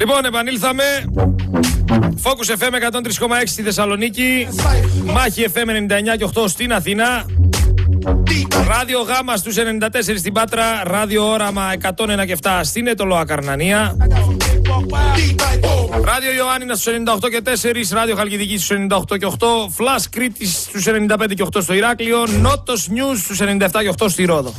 Λοιπόν, επανήλθαμε. Focus FM 103,6 στη Θεσσαλονίκη. Μάχη FM 99,8 στην Αθήνα. Ράδιο Γάμα στους 94 στην Πάτρα. Ράδιο Όραμα 101,7 στην Ετωλόα Καρνανία. Ράδιο Ιωάννινα στους 98,4. Ράδιο Χαλκιδική στους 98,8. Φλας Κρήτης στους 95,8 στο Ηράκλειο. Νότος Νιούς στους 97,8 στη Ρόδο.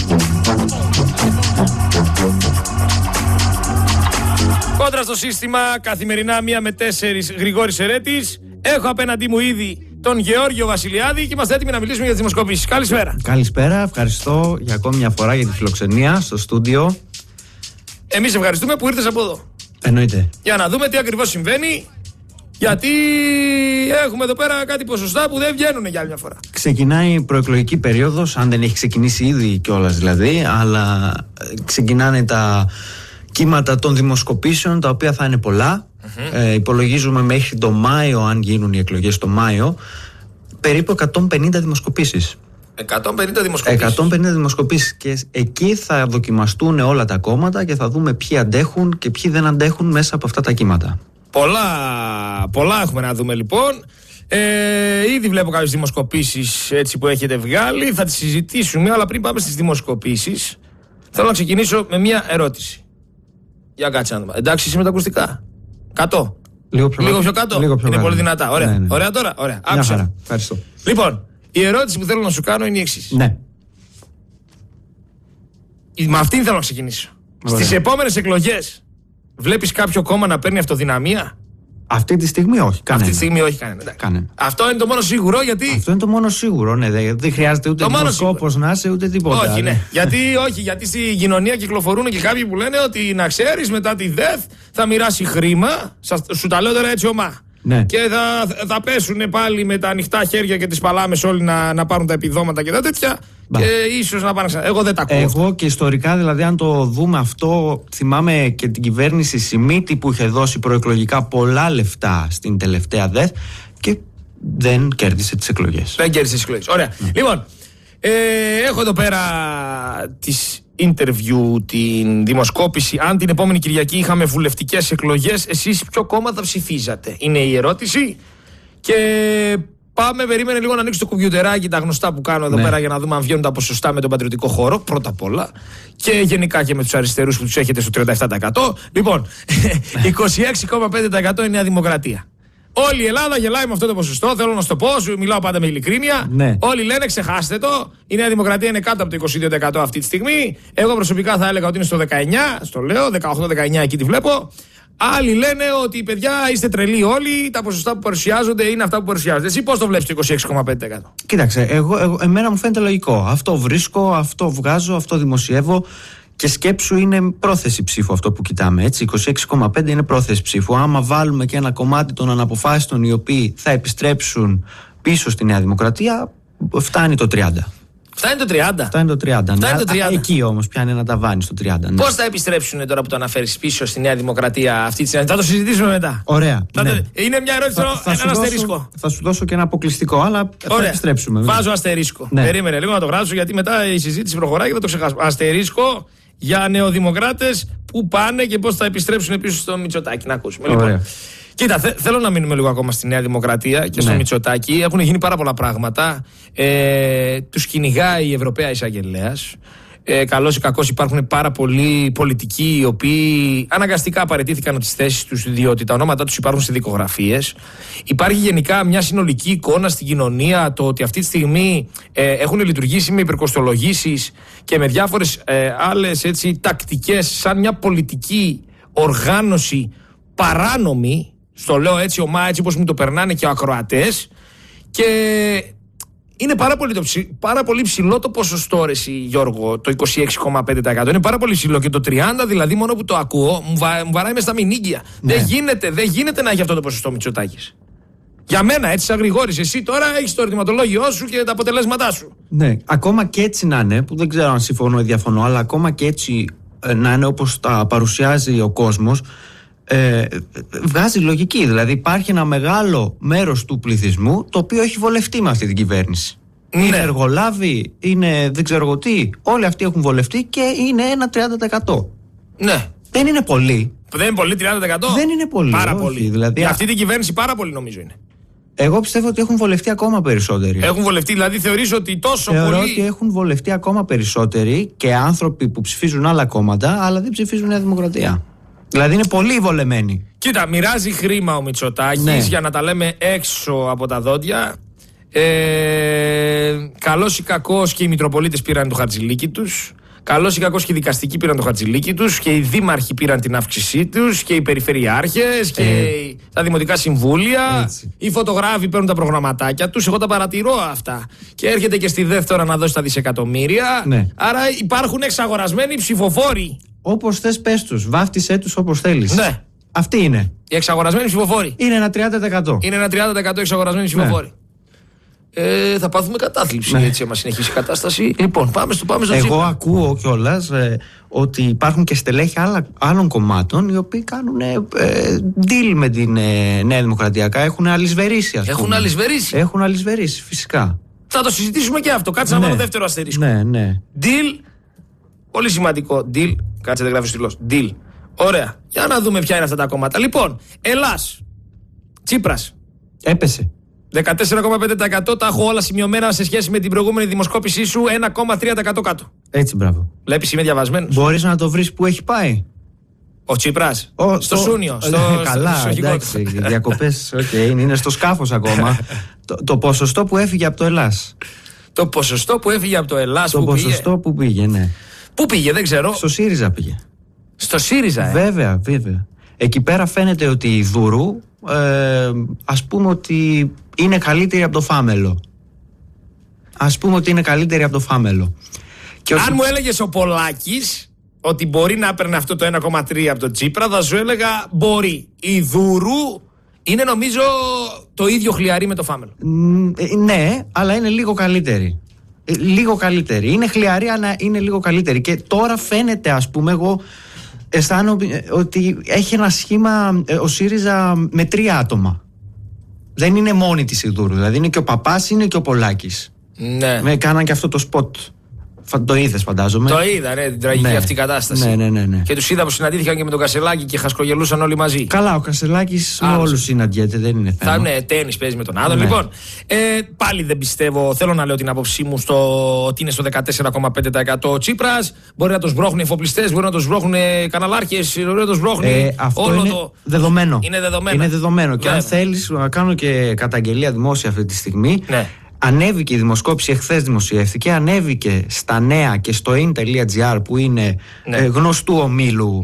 Κόντρα στο σύστημα, καθημερινά 1 με 4, Γρηγόρης Ερέτης. Έχω απέναντί μου ήδη τον Γεώργιο Βασιλιάδη και είμαστε έτοιμοι να μιλήσουμε για τις δημοσκοπήσεις. Καλησπέρα. Καλησπέρα, ευχαριστώ για ακόμη μια φορά για τη φιλοξενία στο στούντιο. Εμείς ευχαριστούμε που ήρθες από εδώ. Εννοείται. Για να δούμε τι ακριβώς συμβαίνει, γιατί έχουμε εδώ πέρα κάτι ποσοστά που δεν βγαίνουν για άλλη μια φορά. Ξεκινάει η προεκλογική περίοδος, αν δεν έχει ξεκινήσει ήδη κιόλας δηλαδή, αλλά ξεκινάνε τα κύματα των δημοσκοπήσεων, τα οποία θα είναι πολλά. Υπολογίζουμε μέχρι το Μάιο, αν γίνουν οι εκλογές το Μάιο, περίπου 150 δημοσκοπήσεις. 150 δημοσκοπήσεις. 150 δημοσκοπήσεις, και εκεί θα δοκιμαστούν όλα τα κόμματα και θα δούμε ποιοι αντέχουν και ποιοι δεν αντέχουν μέσα από αυτά τα κύματα. Πολλά έχουμε να δούμε λοιπόν. Ήδη βλέπω κάποιες δημοσκοπήσεις έτσι που έχετε βγάλει, θα τις συζητήσουμε, αλλά πριν πάμε στις δημοσκοπήσεις θέλω να ξεκινήσω με μια ερώτηση. Για κάτσε να δούμε. Εντάξει, είσαι με τα ακουστικά? 100. Λίγο πιο κάτω. Λίγο πιο είναι κάτω. Πολύ δυνατά. Ωραία. Ναι. Ωραία τώρα. Ωραία. Μια χαρά. Ευχαριστώ. Λοιπόν, η ερώτηση που θέλω να σου κάνω είναι η εξής. Ναι. Με αυτήν θέλω να ξεκινήσω. Στις επόμενες εκλογές βλέπεις κάποιο κόμμα να παίρνει αυτοδυναμία? Αυτή τη στιγμή όχι. Κανένα. Αυτή τη στιγμή όχι κανένα. Αυτό είναι το μόνο σίγουρο, γιατί. Αυτό είναι το μόνο σίγουρο, ναι. Δεν χρειάζεται ούτε δημοσκόπος να είσαι ούτε τίποτα. Όχι, ναι. γιατί στην κοινωνία κυκλοφορούν και κάποιοι που λένε ότι να ξέρεις μετά τη ΔΕΘ θα μοιράσει χρήμα. Σου τα λέω τώρα έτσι ομά. Ναι. Και θα πέσουν πάλι με τα ανοιχτά χέρια και τις παλάμες όλοι να πάρουν τα επιδόματα και τα τέτοια. Και ίσως να πάνε ξανά. Εγώ δεν τα ακούω. Εγώ και ιστορικά, δηλαδή, αν το δούμε αυτό, θυμάμαι και την κυβέρνηση Σιμίτη που είχε δώσει προεκλογικά πολλά λεφτά στην τελευταία ΔΕΘ και δεν κέρδισε τις εκλογές. Δεν κέρδισε τις εκλογές. Ωραία. Λοιπόν, έχω εδώ πέρα τις interview, την δημοσκόπηση. Αν την επόμενη Κυριακή είχαμε βουλευτικές εκλογές, εσείς ποιο κόμμα θα ψηφίζατε? Είναι η ερώτηση. Και πάμε, περίμενε λίγο να ανοίξω το κουμπιουτεράκι, τα γνωστά που κάνω εδώ πέρα, για να δούμε αν βγαίνουν τα ποσοστά με τον πατριωτικό χώρο, πρώτα απ' όλα. Και γενικά και με τους αριστερούς που τους έχετε στο 37%. Λοιπόν, 26,5% είναι η Νέα Δημοκρατία. Όλη η Ελλάδα γελάει με αυτό το ποσοστό. Θέλω να σου το πω, σου μιλάω πάντα με ειλικρίνεια. Ναι. Όλοι λένε ξεχάστε το. Η Νέα Δημοκρατία είναι κάτω από το 22% αυτή τη στιγμή. Εγώ προσωπικά θα έλεγα ότι είναι στο 19%. Στο λέω, 18-19% εκεί τη βλέπω. Άλλοι λένε ότι οι παιδιά είστε τρελοί όλοι. Τα ποσοστά που παρουσιάζονται είναι αυτά που παρουσιάζονται. Εσύ πώς το βλέπεις το 26,5%? Κοίταξε, εμένα μου φαίνεται λογικό. Αυτό βρίσκω, αυτό βγάζω, αυτό δημοσιεύω. Και σκέψου, είναι πρόθεση ψήφου αυτό που κοιτάμε, έτσι. 26,5 είναι πρόθεση ψήφου. Άμα βάλουμε και ένα κομμάτι των αναποφάσιστων οι οποίοι θα επιστρέψουν πίσω στη Νέα Δημοκρατία, φτάνει το 30. Φτάνει το 30. Φτάνει το 30. Φτάνει το 30. Εκεί όμως πιάνει ένα ταβάνι στο 30. Ναι. Πώς θα επιστρέψουν τώρα που το αναφέρεις πίσω στη Νέα Δημοκρατία αυτή τη στιγμή? Θα το συζητήσουμε μετά. Ωραία. Ναι. Είναι μια ερώτηση, ένα αστερίσκο. Θα σου δώσω και ένα αποκλειστικό, αλλά θα επιστρέψουμε. Βάζω αστερίσκο. Ναι. Περίμενε λίγο να το γράψω, γιατί μετά η συζήτηση προχωράει και θα το ξεχάσουμε. Αστερίσκο για νεοδημοκράτες που πάνε και πώς θα επιστρέψουν πίσω στο Μητσοτάκη. Να ακούσουμε. Λοιπόν, κοίτα, θέλω να μείνουμε λίγο ακόμα στη Νέα Δημοκρατία και στο Μητσοτάκη. Έχουν γίνει πάρα πολλά πράγματα. Τους κυνηγάει η Ευρωπαία Εισαγγελέας. Καλώς ή κακώς υπάρχουν πάρα πολλοί πολιτικοί οι οποίοι αναγκαστικά παραιτήθηκαν από τις θέσεις τους, διότι τα ονόματά τους υπάρχουν σε δικογραφίες. Υπάρχει γενικά μια συνολική εικόνα στην κοινωνία, το ότι αυτή τη στιγμή έχουν λειτουργήσει με υπερκοστολογήσεις και με διάφορες άλλες τακτικές, σαν μια πολιτική οργάνωση παράνομη. Στο λέω έτσι ομά, έτσι όπως μου το περνάνε και οι ακροατές. Και είναι πάρα πολύ ψηλό το ποσοστό, ρε Γιώργο, το 26,5%. Είναι πάρα πολύ ψηλό, και το 30% δηλαδή, μόνο που το ακούω, μου βαράει μες στα μηνύγκια. Ναι. Δεν γίνεται να έχει αυτό το ποσοστό Μητσοτάκης. Για μένα, έτσι σαν Γρηγόρης, εσύ τώρα έχεις το ερωτηματολόγιο σου και τα αποτελέσματά σου. Ναι, ακόμα και έτσι να είναι, που δεν ξέρω αν συμφωνώ ή διαφωνώ, αλλά ακόμα και έτσι να είναι όπως τα παρουσιάζει ο κόσμος, βγάζει λογική. Δηλαδή υπάρχει ένα μεγάλο μέρος του πληθυσμού το οποίο έχει βολευτεί με αυτή την κυβέρνηση. Ναι. Είναι εργολάβοι, είναι δεν ξέρω τι. Όλοι αυτοί έχουν βολευτεί και είναι ένα 30%. Ναι. Δεν είναι πολύ. Δεν είναι πολύ 30%. Δεν είναι πολύ. Πάρα όχι, πολύ. Δηλαδή, για αυτή την κυβέρνηση πάρα πολύ νομίζω είναι. Εγώ πιστεύω ότι έχουν βολευτεί ακόμα περισσότεροι. Έχουν βολευτεί, δηλαδή θεωρείς ότι τόσο Θεωρώ πολύ. ότι έχουν βολευτεί ακόμα περισσότεροι και άνθρωποι που ψηφίζουν άλλα κόμματα, αλλά δεν ψηφίζουν Νέα Δημοκρατία. Δηλαδή είναι πολύ βολεμένοι. Κοίτα, μοιράζει χρήμα ο Μητσοτάκης, Ναι. για να τα λέμε έξω από τα δόντια. Καλός ή κακός και οι Μητροπολίτες πήραν το χατζηλίκι τους. Καλός ή κακός και οι δικαστικοί πήραν το χατζηλίκι τους. Και οι δήμαρχοι πήραν την αύξησή τους. Και οι περιφερειάρχες. Και τα δημοτικά συμβούλια. Έτσι. Οι φωτογράφοι παίρνουν τα προγραμματάκια τους. Εγώ τα παρατηρώ αυτά. Και έρχεται και στη δεύτερη να δώσει τα δισεκατομμύρια. Ναι. Άρα υπάρχουν εξαγορασμένοι ψηφοφόροι. Όπως θες, πες τους, βάφτισέ τους όπως θέλεις. Ναι. Αυτή είναι. Οι εξαγορασμένοι ψηφοφόροι. Είναι ένα 30%. Είναι ένα 30% εξαγορασμένοι ψηφοφόροι. Θα πάθουμε κατάθλιψη έτσι, άμα συνεχίσει η κατάσταση. Λοιπόν, πάμε στο Εγώ Τσίπρα. ακούω κιόλας ότι υπάρχουν και στελέχη άλλων κομμάτων οι οποίοι κάνουν deal με την Νέα Δημοκρατία. Έχουν αλυσβερίσει, ας πούμε. Έχουν αλυσβερίσει. Έχουν αλυσβερίσει, φυσικά. Θα το συζητήσουμε και αυτό. Κάτσε να βάλω δεύτερο αστερίσκο. Ναι. Deal. Πολύ σημαντικό. Deal. Κάτσε, δεν γράφει στυλός. Deal. Ωραία. Για να δούμε ποια είναι αυτά τα κόμματα. Λοιπόν, Ελλάς. Τσίπρας. Έπεσε. 14,5%. Τα έχω όλα σημειωμένα σε σχέση με την προηγούμενη δημοσκόπησή σου. 1,3% κάτω. Έτσι, μπράβο. Βλέπεις, είμαι διαβασμένος. Μπορείς να το βρεις που έχει πάει. Ο Τσίπρας. Στο Σούνιο. Καλά, εντάξει. Διακοπές, είναι στο σκάφος ακόμα. Το ποσοστό που έφυγε από το Ελλάς. Το ποσοστό που έφυγε από το Ελλάς. Το ποσοστό που πήγε, ναι. Πού πήγε, δεν ξέρω. Στο ΣΥΡΙΖΑ πήγε. Στο ΣΥΡΙΖΑ, Βέβαια. Εκεί πέρα φαίνεται ότι η Δουρού, ας πούμε ότι είναι καλύτερη από το Φάμελο. Και Αν μου έλεγες ο Πολάκης ότι μπορεί να έπαιρνε αυτό το 1,3 από το Τσίπρα, θα σου έλεγα μπορεί. Η Δουρού είναι νομίζω το ίδιο χλιαρί με το Φάμελο. Ναι, αλλά είναι λίγο καλύτερη. Είναι χλιαρή, αλλά είναι λίγο καλύτερη. Και τώρα φαίνεται, ας πούμε, εγώ αισθάνομαι ότι έχει ένα σχήμα ο ΣΥΡΙΖΑ με 3 άτομα. Δεν είναι μόνη της η Δούρου. Δηλαδή είναι και ο Παπάς, είναι και ο Πολάκης. Ναι. Κάναν και αυτό το σποτ. Το είδες, φαντάζομαι. Το είδα, την τραγική αυτή κατάσταση. Ναι. Και τους είδα που συναντήθηκαν και με τον Κασελάκη και χασκογελούσαν όλοι μαζί. Καλά, ο Κασελάκης με όλους συναντιέται, δεν είναι θέμα. Ναι, τένις παίζει με τον άλλον. Ναι. Λοιπόν, πάλι δεν πιστεύω, θέλω να λέω την άποψή μου ότι είναι στο 14,5% ο Τσίπρας. Μπορεί να τον σμπρώχνουν εφοπλιστές, μπορεί να τον σμπρώχνουν καναλάρχες, μπορεί να τον σμπρώχνουν αυτό όλο είναι το. Δεδομένο. Είναι δεδομένο. Και αν Ναι. θέλεις να κάνω και καταγγελία δημόσια αυτή τη στιγμή. Ναι. Ανέβηκε η δημοσκόπηση, εχθές δημοσιεύτηκε, ανέβηκε στα νέα και στο in.gr που είναι γνωστού ομίλου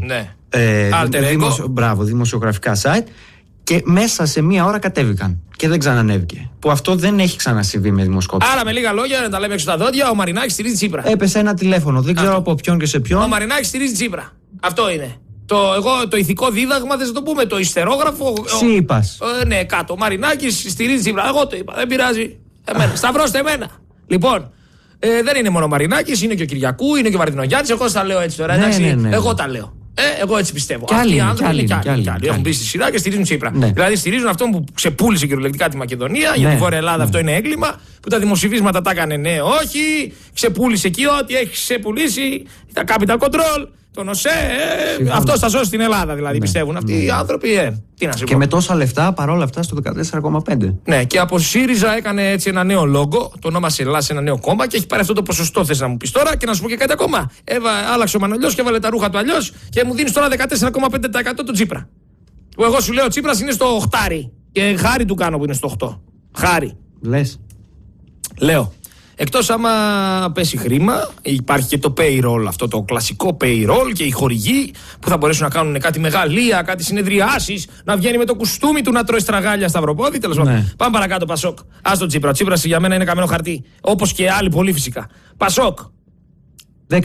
δημοσιογραφικά site, και μέσα σε μία ώρα κατέβηκαν και δεν ξανανέβηκε. Που αυτό δεν έχει ξανασυμβεί με δημοσκόπηση. Άρα με λίγα λόγια, να τα λέμε έξω τα δόντια, ο Μαρινάκης στηρίζει Τσίπρα. Έπεσε ένα τηλέφωνο, δεν ξέρω από ποιον και σε ποιον. Ο Μαρινάκης στηρίζει Τσίπρα. Αυτό είναι. Το ηθικό δίδαγμα, δεν θα το πούμε, το ιστερόγραφο. Εσύ είπας. Ναι, κάτω. Ο Μαρινάκης στηρίζει Τσίπρα. Εγώ το είπα, δεν πειράζει. Σταυρώστε εμένα. Λοιπόν, δεν είναι μόνο ο Μαρινάκης, είναι και ο Κυριακού, είναι και ο Βαρδινογιάννης. Εγώ τα λέω έτσι τώρα. Εντάξει, εγώ τα λέω. Εγώ έτσι πιστεύω. Αυτοί οι άνθρωποι είναι κι άλλοι. Έχουν μπει στη σειρά και στηρίζουν Τσίπρα. Ναι. Δηλαδή στηρίζουν αυτόν που ξεπούλησε κυριολεκτικά τη Μακεδονία. Για τη Βόρεια Ελλάδα αυτό είναι έγκλημα. Που τα δημοψηφίσματα τα έκανε ναι, όχι. Ξεπούλησε εκεί ό,τι έχει ξεπουλήσει. Τα capital control. Τον ΟΣΕ. Αυτό θα σώσει την Ελλάδα δηλαδή, πιστεύουν αυτοί οι άνθρωποι. Τι να σου πω. Και με τόσα λεφτά παρόλα αυτά στο 14,5. Ναι, και από ΣΥΡΙΖΑ έκανε έτσι ένα νέο λόγο, το ονόμασε Ελλάς, ένα νέο κόμμα και έχει πάρει αυτό το ποσοστό. Θες να μου πεις τώρα και να σου πω και κάτι ακόμα. Άλλαξε ο Μανολιός και έβαλε τα ρούχα του αλλιώς και μου δίνεις τώρα 14,5% του Τσίπρα. Που εγώ σου λέω ο Τσίπρας είναι στο 8. Και χάρη του κάνω που είναι στο 8. Χάρη. Λες. Λέω. Εκτός άμα πέσει χρήμα, υπάρχει και το payroll, αυτό το κλασικό payroll και οι χορηγοί που θα μπορέσουν να κάνουν κάτι μεγαλεία, κάτι συνεδριάσεις, να βγαίνει με το κουστούμι του να τρώει στραγάλια σταυροπόδι. Τέλος πάντων. Πάμε παρακάτω, Πασόκ. Ας τον Τσίπρα. Ο Τσίπρας για μένα είναι καμένο χαρτί. Όπως και άλλοι πολύ φυσικά. Πασόκ. 10%.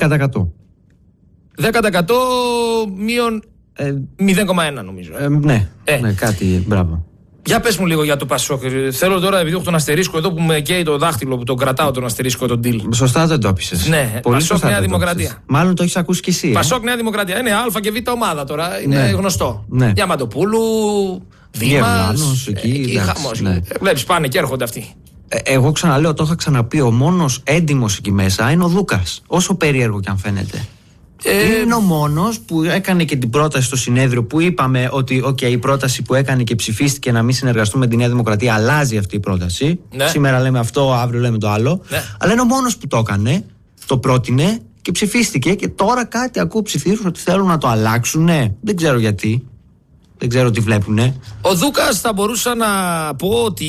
10% μείον 0,1 νομίζω. Ναι, κάτι, μπράβο. Για πες μου λίγο για το Πασόκ. Θέλω τώρα, επειδή έχω τον αστερίσκο εδώ που με καίει το δάχτυλο που τον κρατάω τον αστερίσκο, τον deal. Σωστά δεν το έπεισες. Ναι, πολύ Πασόκ σωστά Νέα δεν το Δημοκρατία. έπισες. Μάλλον το έχεις ακούσει κι εσύ. Πασόκ Νέα Δημοκρατία. Είναι Α και Β ομάδα τώρα. Είναι γνωστό. Ναι. Διαμαντοπούλου, Δήμας. Γερμανός, εκεί χαμός. ναι. Βλέπεις, πάνε και έρχονται αυτοί. Εγώ ξαναλέω, το είχα ξαναπεί, ο μόνος έντιμος εκεί μέσα είναι ο Δούκας. Όσο περίεργο κι αν φαίνεται. Είναι ο μόνος που έκανε και την πρόταση στο συνέδριο που είπαμε ότι η πρόταση που έκανε και ψηφίστηκε να μην συνεργαστούμε με τη Νέα Δημοκρατία, αλλάζει αυτή η πρόταση. Ναι. Σήμερα λέμε αυτό, αύριο λέμε το άλλο. Ναι. Αλλά είναι ο μόνος που το έκανε, το πρότεινε και ψηφίστηκε. Και τώρα κάτι ακούω ψηφίσουν ότι θέλουν να το αλλάξουν. Ναι, δεν ξέρω γιατί. Δεν ξέρω τι βλέπουνε. Ο Δούκας θα μπορούσα να πω ότι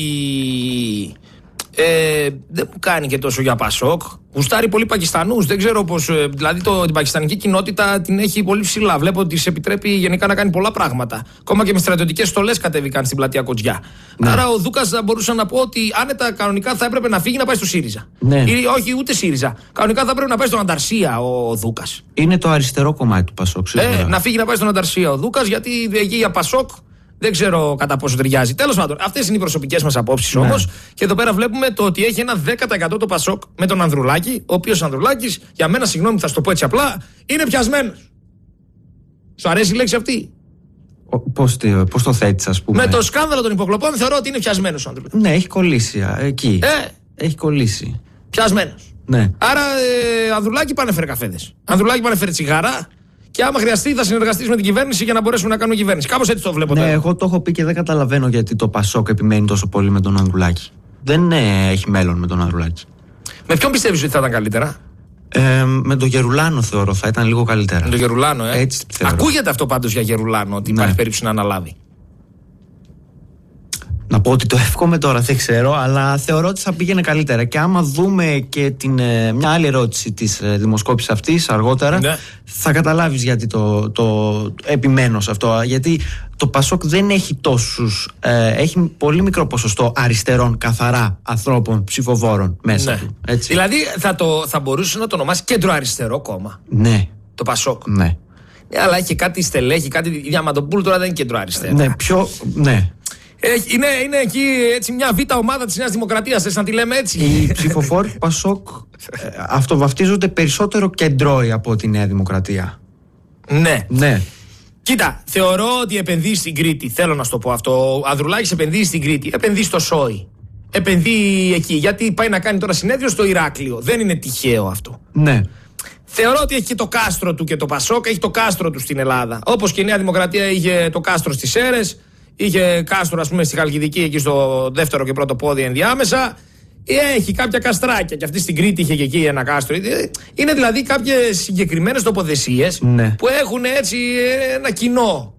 δεν μου κάνει και τόσο για Πασόκ. Γουστάρει πολύ Πακιστανούς. Δεν ξέρω πώς. Δηλαδή την πακιστανική κοινότητα την έχει πολύ ψηλά. Βλέπω ότι της επιτρέπει γενικά να κάνει πολλά πράγματα. Ακόμα και με στρατιωτικές στολές κατέβηκαν στην πλατεία Κοτζιά. Ναι. Άρα ο Δούκας θα μπορούσα να πω ότι άνετα κανονικά θα έπρεπε να φύγει να πάει στο ΣΥΡΙΖΑ. Ναι. Ή όχι, ούτε ΣΥΡΙΖΑ. Κανονικά θα έπρεπε να πάει στον Ανταρσία ο Δούκας. Είναι το αριστερό κομμάτι του Πασόκ. Να φύγει να πάει στον Ανταρσία ο Δούκας, γιατί εκεί για Πασόκ. Δεν ξέρω κατά πόσο ταιριάζει. Τέλος πάντων, αυτές είναι οι προσωπικές μας απόψεις όμως. Και εδώ πέρα βλέπουμε το ότι έχει ένα 10% το Πασόκ με τον Ανδρουλάκη, ο οποίος Ανδρουλάκης, για μένα, συγγνώμη, θα σου το πω έτσι απλά, είναι πιασμένος. Σου αρέσει η λέξη αυτή? Πώς το θέτεις, ας πούμε? Με το σκάνδαλο των υποκλοπών θεωρώ ότι είναι πιασμένος ο Ανδρουλάκης. Ναι, έχει κολλήσει εκεί. Έχει κολλήσει. Πιασμένος. Ναι. Άρα, Ανδρουλάκη πάνε φέρε καφέδες. Ανδρουλάκη πάνε φέρε τσιγάρα. Και άμα χρειαστεί, θα συνεργαστείς με την κυβέρνηση για να μπορέσουμε να κάνουμε κυβέρνηση. Κάπως έτσι το βλέπω. Ναι, εγώ το έχω πει και δεν καταλαβαίνω γιατί το Πασόκ επιμένει τόσο πολύ με τον Ανδρουλάκη. Δεν έχει μέλλον με τον Ανδρουλάκη. Με ποιον πιστεύεις ότι θα ήταν καλύτερα? Με τον Γερουλάνο θεωρώ θα ήταν λίγο καλύτερα. Με τον Γερουλάνο, Έτσι θεωρώ. Ακούγεται αυτό πάντως για Γερουλάνο, ότι υπάρχει περίπτωση να αναλάβει. Να πω ότι το εύχομαι τώρα, δεν ξέρω, αλλά θεωρώ ότι θα πήγαινε καλύτερα. Και άμα δούμε και μια άλλη ερώτηση της δημοσκόπησης αυτής αργότερα, θα καταλάβεις γιατί το επιμένω σε αυτό. Γιατί το Πασόκ δεν έχει έχει πολύ μικρό ποσοστό αριστερών, καθαρά ανθρώπων, ψηφοβόρων μέσα του. Έτσι. Δηλαδή θα μπορούσε να το ονομάσει κέντρο-αριστερό κόμμα. Ναι. Το Πασόκ. Ναι. Αλλά έχει κάτι στελέχη, κάτι. Η Διαμαντοπούλου τώρα δεν είναι κέντρο-αριστερά. Ναι. Είναι εκεί έτσι μια β' ομάδα της Νέας Δημοκρατίας, θες να τη λέμε έτσι? Οι ψηφοφόροι του Πασόκ αυτοβαφτίζονται περισσότερο κεντρώοι από τη Νέα Δημοκρατία. Ναι. Κοίτα, θεωρώ ότι επενδύει στην Κρήτη. Θέλω να σου το πω αυτό. Ο Ανδρουλάκης επενδύει στην Κρήτη. Επενδύει στο ΣΟΗ. Επενδύει εκεί. Γιατί πάει να κάνει τώρα συνέδριο στο Ηράκλειο. Δεν είναι τυχαίο αυτό. Ναι. Θεωρώ ότι έχει και το κάστρο του και το Πασόκ έχει το κάστρο του στην Ελλάδα. Όπως και η Νέα Δημοκρατία είχε το κάστρο στις Σέρρες. Είχε κάστρο, ας πούμε, στη Χαλκιδική, εκεί στο δεύτερο και πρώτο πόδι ενδιάμεσα. Έχει κάποια καστράκια. Και αυτή στην Κρήτη είχε και εκεί ένα κάστρο. Είναι δηλαδή κάποιες συγκεκριμένες τοποθεσίες που έχουν έτσι ένα κοινό.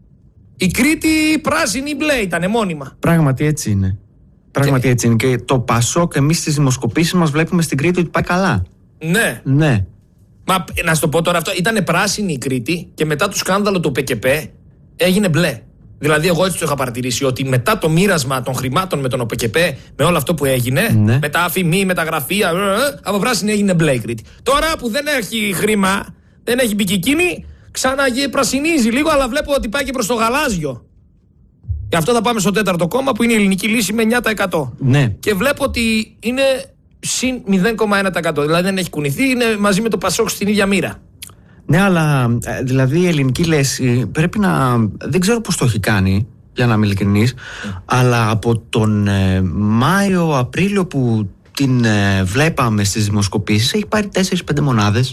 Η Κρήτη πράσινη μπλε ήταν μόνιμα. Πράγματι έτσι είναι. Έτσι είναι. Και το Πασόκ, εμείς στις δημοσκοπήσεις μας βλέπουμε στην Κρήτη ότι πάει καλά. Ναι. Μα να σου το πω τώρα αυτό. Ήταν πράσινη η Κρήτη και μετά το σκάνδαλο του ΠΚΠ έγινε μπλε. Δηλαδή, εγώ έτσι το είχα παρατηρήσει, ότι μετά το μοίρασμα των χρημάτων με τον ΟΠΚΠ, με όλο αυτό που έγινε, με τα αφημί, με τα γραφεία, από πράσινη έγινε μπλε η Κρήτη. Τώρα που δεν έχει χρήμα, δεν έχει μπει εκείνη, ξαναπρασινίζει λίγο, αλλά βλέπω ότι πάει και προς το γαλάζιο. Γι' αυτό θα πάμε στο τέταρτο κόμμα που είναι η Ελληνική Λύση με 9%. Ναι. Και βλέπω ότι είναι συν 0,1%. Δηλαδή δεν έχει κουνηθεί, είναι μαζί με το Πασόκ στην ίδια μοίρα. Ναι, αλλά δηλαδή η Ελληνική Λύση πρέπει να. Δεν ξέρω πώς το έχει κάνει, για να είμαι ειλικρινής, αλλά από τον Μάιο-Απρίλιο που την βλέπαμε στις δημοσκοπήσεις έχει πάρει 4-5 μονάδες.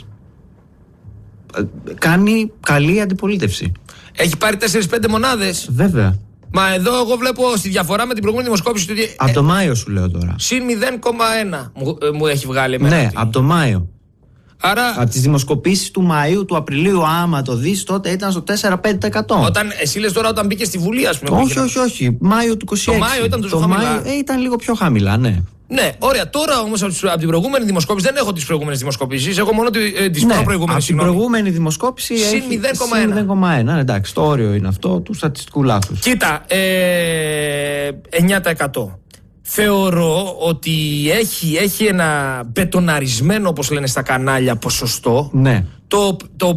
Κάνει καλή αντιπολίτευση. Έχει πάρει 4-5 μονάδες. Βέβαια. Μα εδώ εγώ βλέπω στη διαφορά με την προηγούμενη δημοσκόπηση. Από το Μάιο σου λέω τώρα. Συν 0,1 μου έχει βγάλει εμένα. Ναι, από το Μάιο. Άρα, από τις δημοσκοπήσεις του Μαΐου, του Απριλίου, άμα το δεις, τότε ήταν στο 4-5%. Εσύ λες τώρα όταν μπήκε στη Βουλή, ας πούμε. Όχι. Μάιο του 26. Το Μάιο ήταν τόσο χαμηλά. Ήταν λίγο πιο χαμηλά, ναι. Ναι, ωραία. Τώρα όμως από την προηγούμενη δημοσκόπηση δεν έχω τις προηγούμενες δημοσκοπήσεις. Έχω μόνο τις προηγούμενες. Από την προηγούμενη δημοσκόπηση συν 0,1. Εντάξει, το όριο είναι αυτό του στατιστικού λάθους. Κοίτα, 9%. Θεωρώ ότι έχει ένα μπετοναρισμένο, όπως λένε στα κανάλια, ποσοστό, το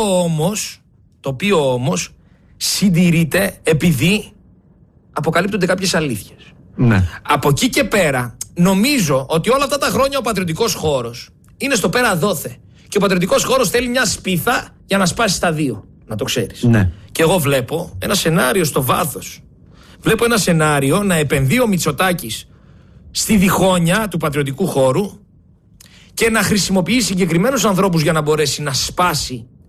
οποίο όμως συντηρείται επειδή αποκαλύπτονται κάποιες αλήθειες. Ναι. Από εκεί και πέρα νομίζω ότι όλα αυτά τα χρόνια ο πατριωτικός χώρος είναι στο πέρα δόθε. Και ο πατριωτικός χώρος θέλει μια σπίθα για να σπάσει στα δύο. Να το ξέρεις. Ναι. Και εγώ βλέπω ένα σενάριο στο βάθος. Βλέπω ένα σενάριο να επενδύει ο Μητσοτάκης στη διχόνοια του πατριωτικού χώρου και να χρησιμοποιεί συγκεκριμένους ανθρώπους για να μπορέσει να σπάσει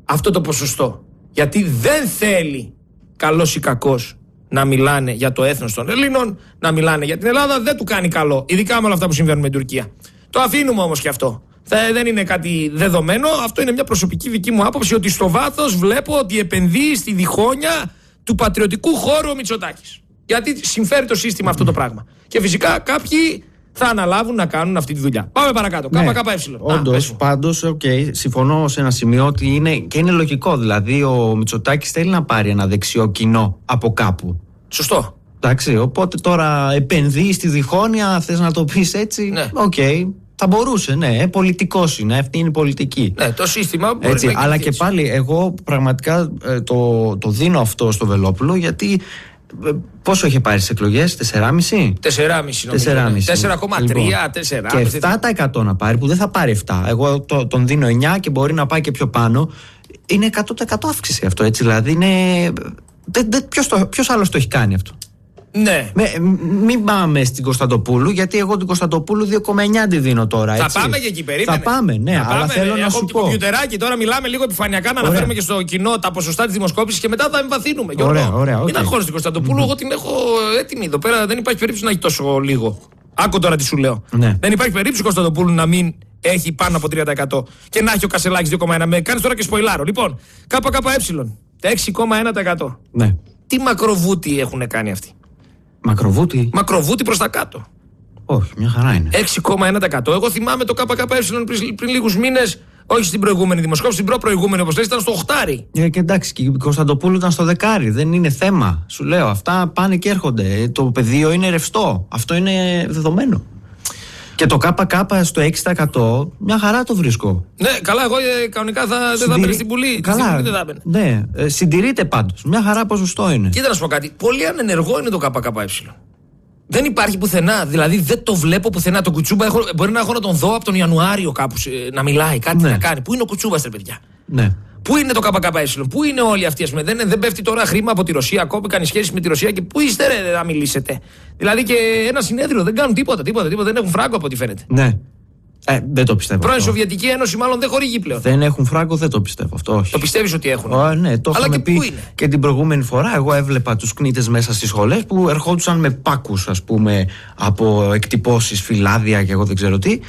αυτό το ποσοστό. Γιατί δεν θέλει, καλός ή κακός, να μιλάνε για το έθνος των Ελλήνων, να μιλάνε για την Ελλάδα. Δεν του κάνει καλό. Ειδικά με όλα αυτά που συμβαίνουν με την Τουρκία. Το αφήνουμε όμως και αυτό. Δεν είναι κάτι δεδομένο. Αυτό είναι μια προσωπική δική μου άποψη, ότι στο βάθος βλέπω ότι επενδύει στη διχόνοια του πατριωτικού χώρου ο Μητσοτάκης. Γιατί συμφέρει το σύστημα αυτό το πράγμα. Και φυσικά κάποιοι θα αναλάβουν να κάνουν αυτή τη δουλειά. Πάμε παρακάτω. Ναι, ΚΚΕ. όντως, πάντως, συμφωνώ σε ένα σημείο ότι είναι λογικό. Δηλαδή, ο Μητσοτάκης θέλει να πάρει ένα δεξιό κοινό από κάπου. Σωστό. Εντάξει, οπότε τώρα επενδύει στη διχόνοια, θες να το πεις έτσι. Ναι. Θα μπορούσε, ναι. Πολιτικός είναι, αυτή είναι η πολιτική. Ναι, το σύστημα μπορεί έτσι, να αλλά έτσι. Και πάλι, εγώ πραγματικά το δίνω αυτό στο Βελόπουλο, γιατί. Πόσο είχε πάρει στις εκλογές, 4,5? 4,5 4,3, 4. Και 7% να πάρει, που δεν θα πάρει 7. Εγώ τον δίνω 9 και μπορεί να πάει και πιο πάνω. Είναι 100% αύξηση αυτό, έτσι. Δηλαδή είναι. Ποιος άλλος το έχει κάνει αυτό? Ναι. Μην πάμε στην Κωνσταντοπούλου, γιατί εγώ την Κωνσταντοπούλου 2,9 τη δίνω τώρα. Έτσι. Θα πάμε και εκεί, περίμενε. Θα πάμε, ναι, αλλά πάμε, θέλω να σου πω. Έχω κομπιουτεράκι, τώρα μιλάμε λίγο επιφανειακά, να αναφέρουμε και στο κοινό τα ποσοστά της δημοσκόπησης και μετά θα εμβαθύνουμε. Ωραία, Μην αγχώνεσαι την Κωνσταντοπούλου, εγώ την έχω έτοιμη εδώ πέρα. Δεν υπάρχει περίπτωση να έχει τόσο λίγο. Άκου τώρα τι σου λέω. Ναι. Δεν υπάρχει περίπτωση η Κωνσταντοπούλου να μην έχει πάνω από 30% και να έχει ο Κασελάκης 2,1. Με κάνεις τώρα και σποϊλάρω. Λοιπόν, ΚΚΕ 6,1%. Ναι. Τι μακροβούτι έχουν κάνει αυτοί? Μακροβούτι προς τα κάτω. Όχι, μια χαρά είναι. 6,1%. Εγώ θυμάμαι το ΚΚΕ πριν λίγους μήνες, όχι στην προηγούμενη δημοσκόπηση, στην προηγούμενη όπως λες, ήταν στο 8. Και εντάξει, και η Κωνσταντοπούλου ήταν στο 10. Δεν είναι θέμα. Σου λέω, αυτά πάνε και έρχονται. Το πεδίο είναι ρευστό. Αυτό είναι δεδομένο. Και το ΚΚ στο 6%, μια χαρά το βρίσκω. Ναι, καλά, εγώ κανονικά δεν θα μπαίνει στην Βουλή. Καλά, δεν θα μπαίνει. Ναι, συντηρείται πάντως. Μια χαρά ποσοστό είναι. Κοίτα να σου πω κάτι. Πολύ ανενεργό είναι το ΚΚΕ. Δεν υπάρχει πουθενά. Δηλαδή δεν το βλέπω πουθενά. Τον Κουτσούμπα μπορεί να έχω να τον δω από τον Ιανουάριο κάπου να μιλάει, κάτι να κάνει. Πού είναι ο Κουτσούμπας, ρε παιδιά? Ναι. Πού είναι το ΚΚΕ, πού είναι όλοι αυτοί, ας πούμε? Δεν πέφτει τώρα χρήμα από τη Ρωσία, κόπηκαν οι σχέσεις με τη Ρωσία και πού είστε, ρε, να μιλήσετε? Δηλαδή και ένα συνέδριο δεν κάνουν τίποτα, δεν έχουν φράγκο από ό,τι φαίνεται. Ναι. Δεν το πιστεύω. Πρώην Σοβιετική Ένωση μάλλον δεν χορηγεί πλέον. Δεν έχουν φράγκο, δεν το πιστεύω αυτό. Όχι. Το πιστεύεις ότι έχουν? Ναι, το είχαμε πει και την προηγούμενη φορά. Εγώ έβλεπα τους κνήτες μέσα στις σχολές που ερχόντουσαν με πάκους, ας πούμε, από εκτυπώσεις, φυλάδια και εγώ δεν ξέρω τι.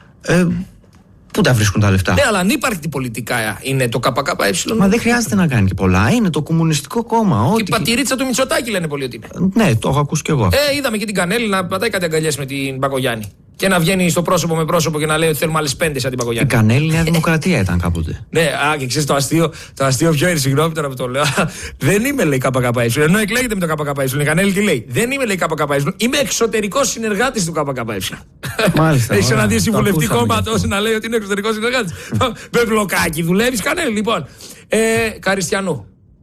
Πού τα βρίσκουν τα λεφτά? Ναι, αλλά ανύπαρκτη πολιτικά είναι το ΚΚΕ. Μα δεν χρειάζεται να κάνει και πολλά. Είναι το Κομμουνιστικό Κόμμα. Και η πατηρίτσα του Μητσοτάκη λένε πολλοί ότι είναι. Ναι, το έχω ακούσει κι εγώ. Είδαμε και την Κανέλη να πατάει κάτι αγκαλιές με την Μπακογιάννη. Και να βγαίνει στο πρόσωπο με πρόσωπο και να λέει ότι θέλουμε άλλες 5 σαν την Μπακογιάννη. Η Κανέλη Νέα Δημοκρατία ήταν κάποτε. Ναι, και ξέρεις το αστείο ποιο είναι, συγγνώμη τώρα που το λέω. Δεν είμαι, λέει, ΚΚΕ. Ενώ εκλέγεται με το ΚΚΕ. Η Κανέλη τι λέει? Δεν είμαι, λέει, ΚΚΕ. Είμαι εξωτερικός συνεργάτης του ΚΚΕ. Μάλιστα. Έχει συναντήσει βουλευτή κόμματο να λέει ότι είναι εξωτερικός συνεργάτης. Με μπλοκάκι δουλεύει, Κανέλη. Λοιπόν, Καριστιανού.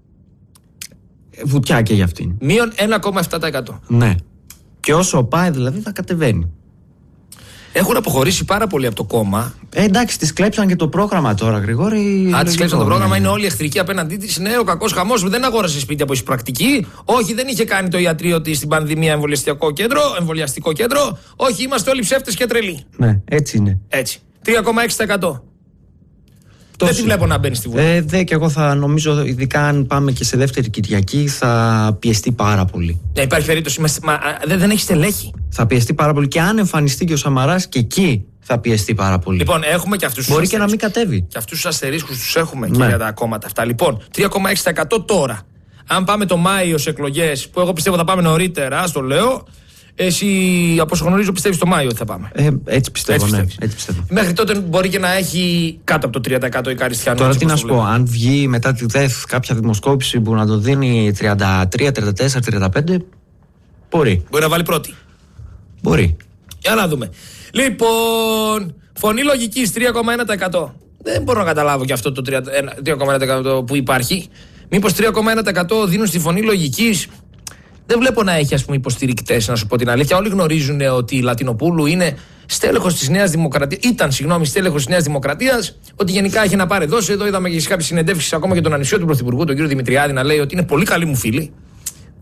Βουτιά και για αυτήν. Μείον 1,7%. Ναι. Και όσο πάει δηλαδή θα κατεβαίνει. Έχουν αποχωρήσει πάρα πολύ από το κόμμα. Εντάξει, τις κλέψαν και το πρόγραμμα τώρα, Γρηγόρη. Τις κλέψαν το πρόγραμμα, είναι όλοι εχθρικοί απέναντί της. Ναι, ο κακός χαμός. Δεν αγόρασε σπίτι από εισπρακτική. Όχι, δεν είχε κάνει το ιατρείο της στην πανδημία εμβολιαστικό κέντρο. Όχι, είμαστε όλοι ψεύτες και τρελοί. Ναι, έτσι είναι. Έτσι. 3,6%. Δεν τη βλέπω να μπαίνει στη Βουλή. Και εγώ θα νομίζω, ειδικά αν πάμε και σε δεύτερη Κυριακή, θα πιεστεί πάρα πολύ. Ναι, υπάρχει περίπτωση. Δεν έχει στελέχη. Θα πιεστεί πάρα πολύ. Και αν εμφανιστεί και ο Σαμαράς, και εκεί θα πιεστεί πάρα πολύ. Λοιπόν, έχουμε και αυτούς. Μπορεί και να μην κατέβει. Και αυτούς τους αστερίσκους τους έχουμε και για τα κόμματα αυτά. Λοιπόν, 3,6% τώρα. Αν πάμε το Μάιο σε εκλογές, που εγώ πιστεύω θα πάμε νωρίτερα, ας το λέω. Εσύ, από όσο γνωρίζω, πιστεύεις το Μάιο ότι θα πάμε? Έτσι πιστεύω, ναι. Έτσι πιστεύω. Μέχρι τότε μπορεί και να έχει κάτω από το 30% η Καριστιανού. Τώρα τι να σου πω, αν βγει μετά τη ΔΕΘ κάποια δημοσκόπηση που να το δίνει 33, 34, 35, μπορεί. Μπορεί να βάλει πρώτη. Μπορεί. Για να δούμε. Λοιπόν, φωνή λογικής 3,1%. Δεν μπορώ να καταλάβω και αυτό το 3,1% που υπάρχει. Μήπως 3,1% δίνουν στη φωνή λογικής? Δεν βλέπω να έχει, ας πούμε, υποστηρικτές, να σου πω την αλήθεια. Όλοι γνωρίζουν ότι η Λατινοπούλου είναι στέλεχος της Νέας Δημοκρατίας. Ήταν, στέλεχος της Νέας Δημοκρατίας. Ότι γενικά έχει να πάρει δώσει. Εδώ είδαμε και σε κάποιες συνεντεύξεις ακόμα και τον ανισιό του Πρωθυπουργού, τον κύριο Δημητριάδη, να λέει ότι είναι πολύ καλή μου φίλη.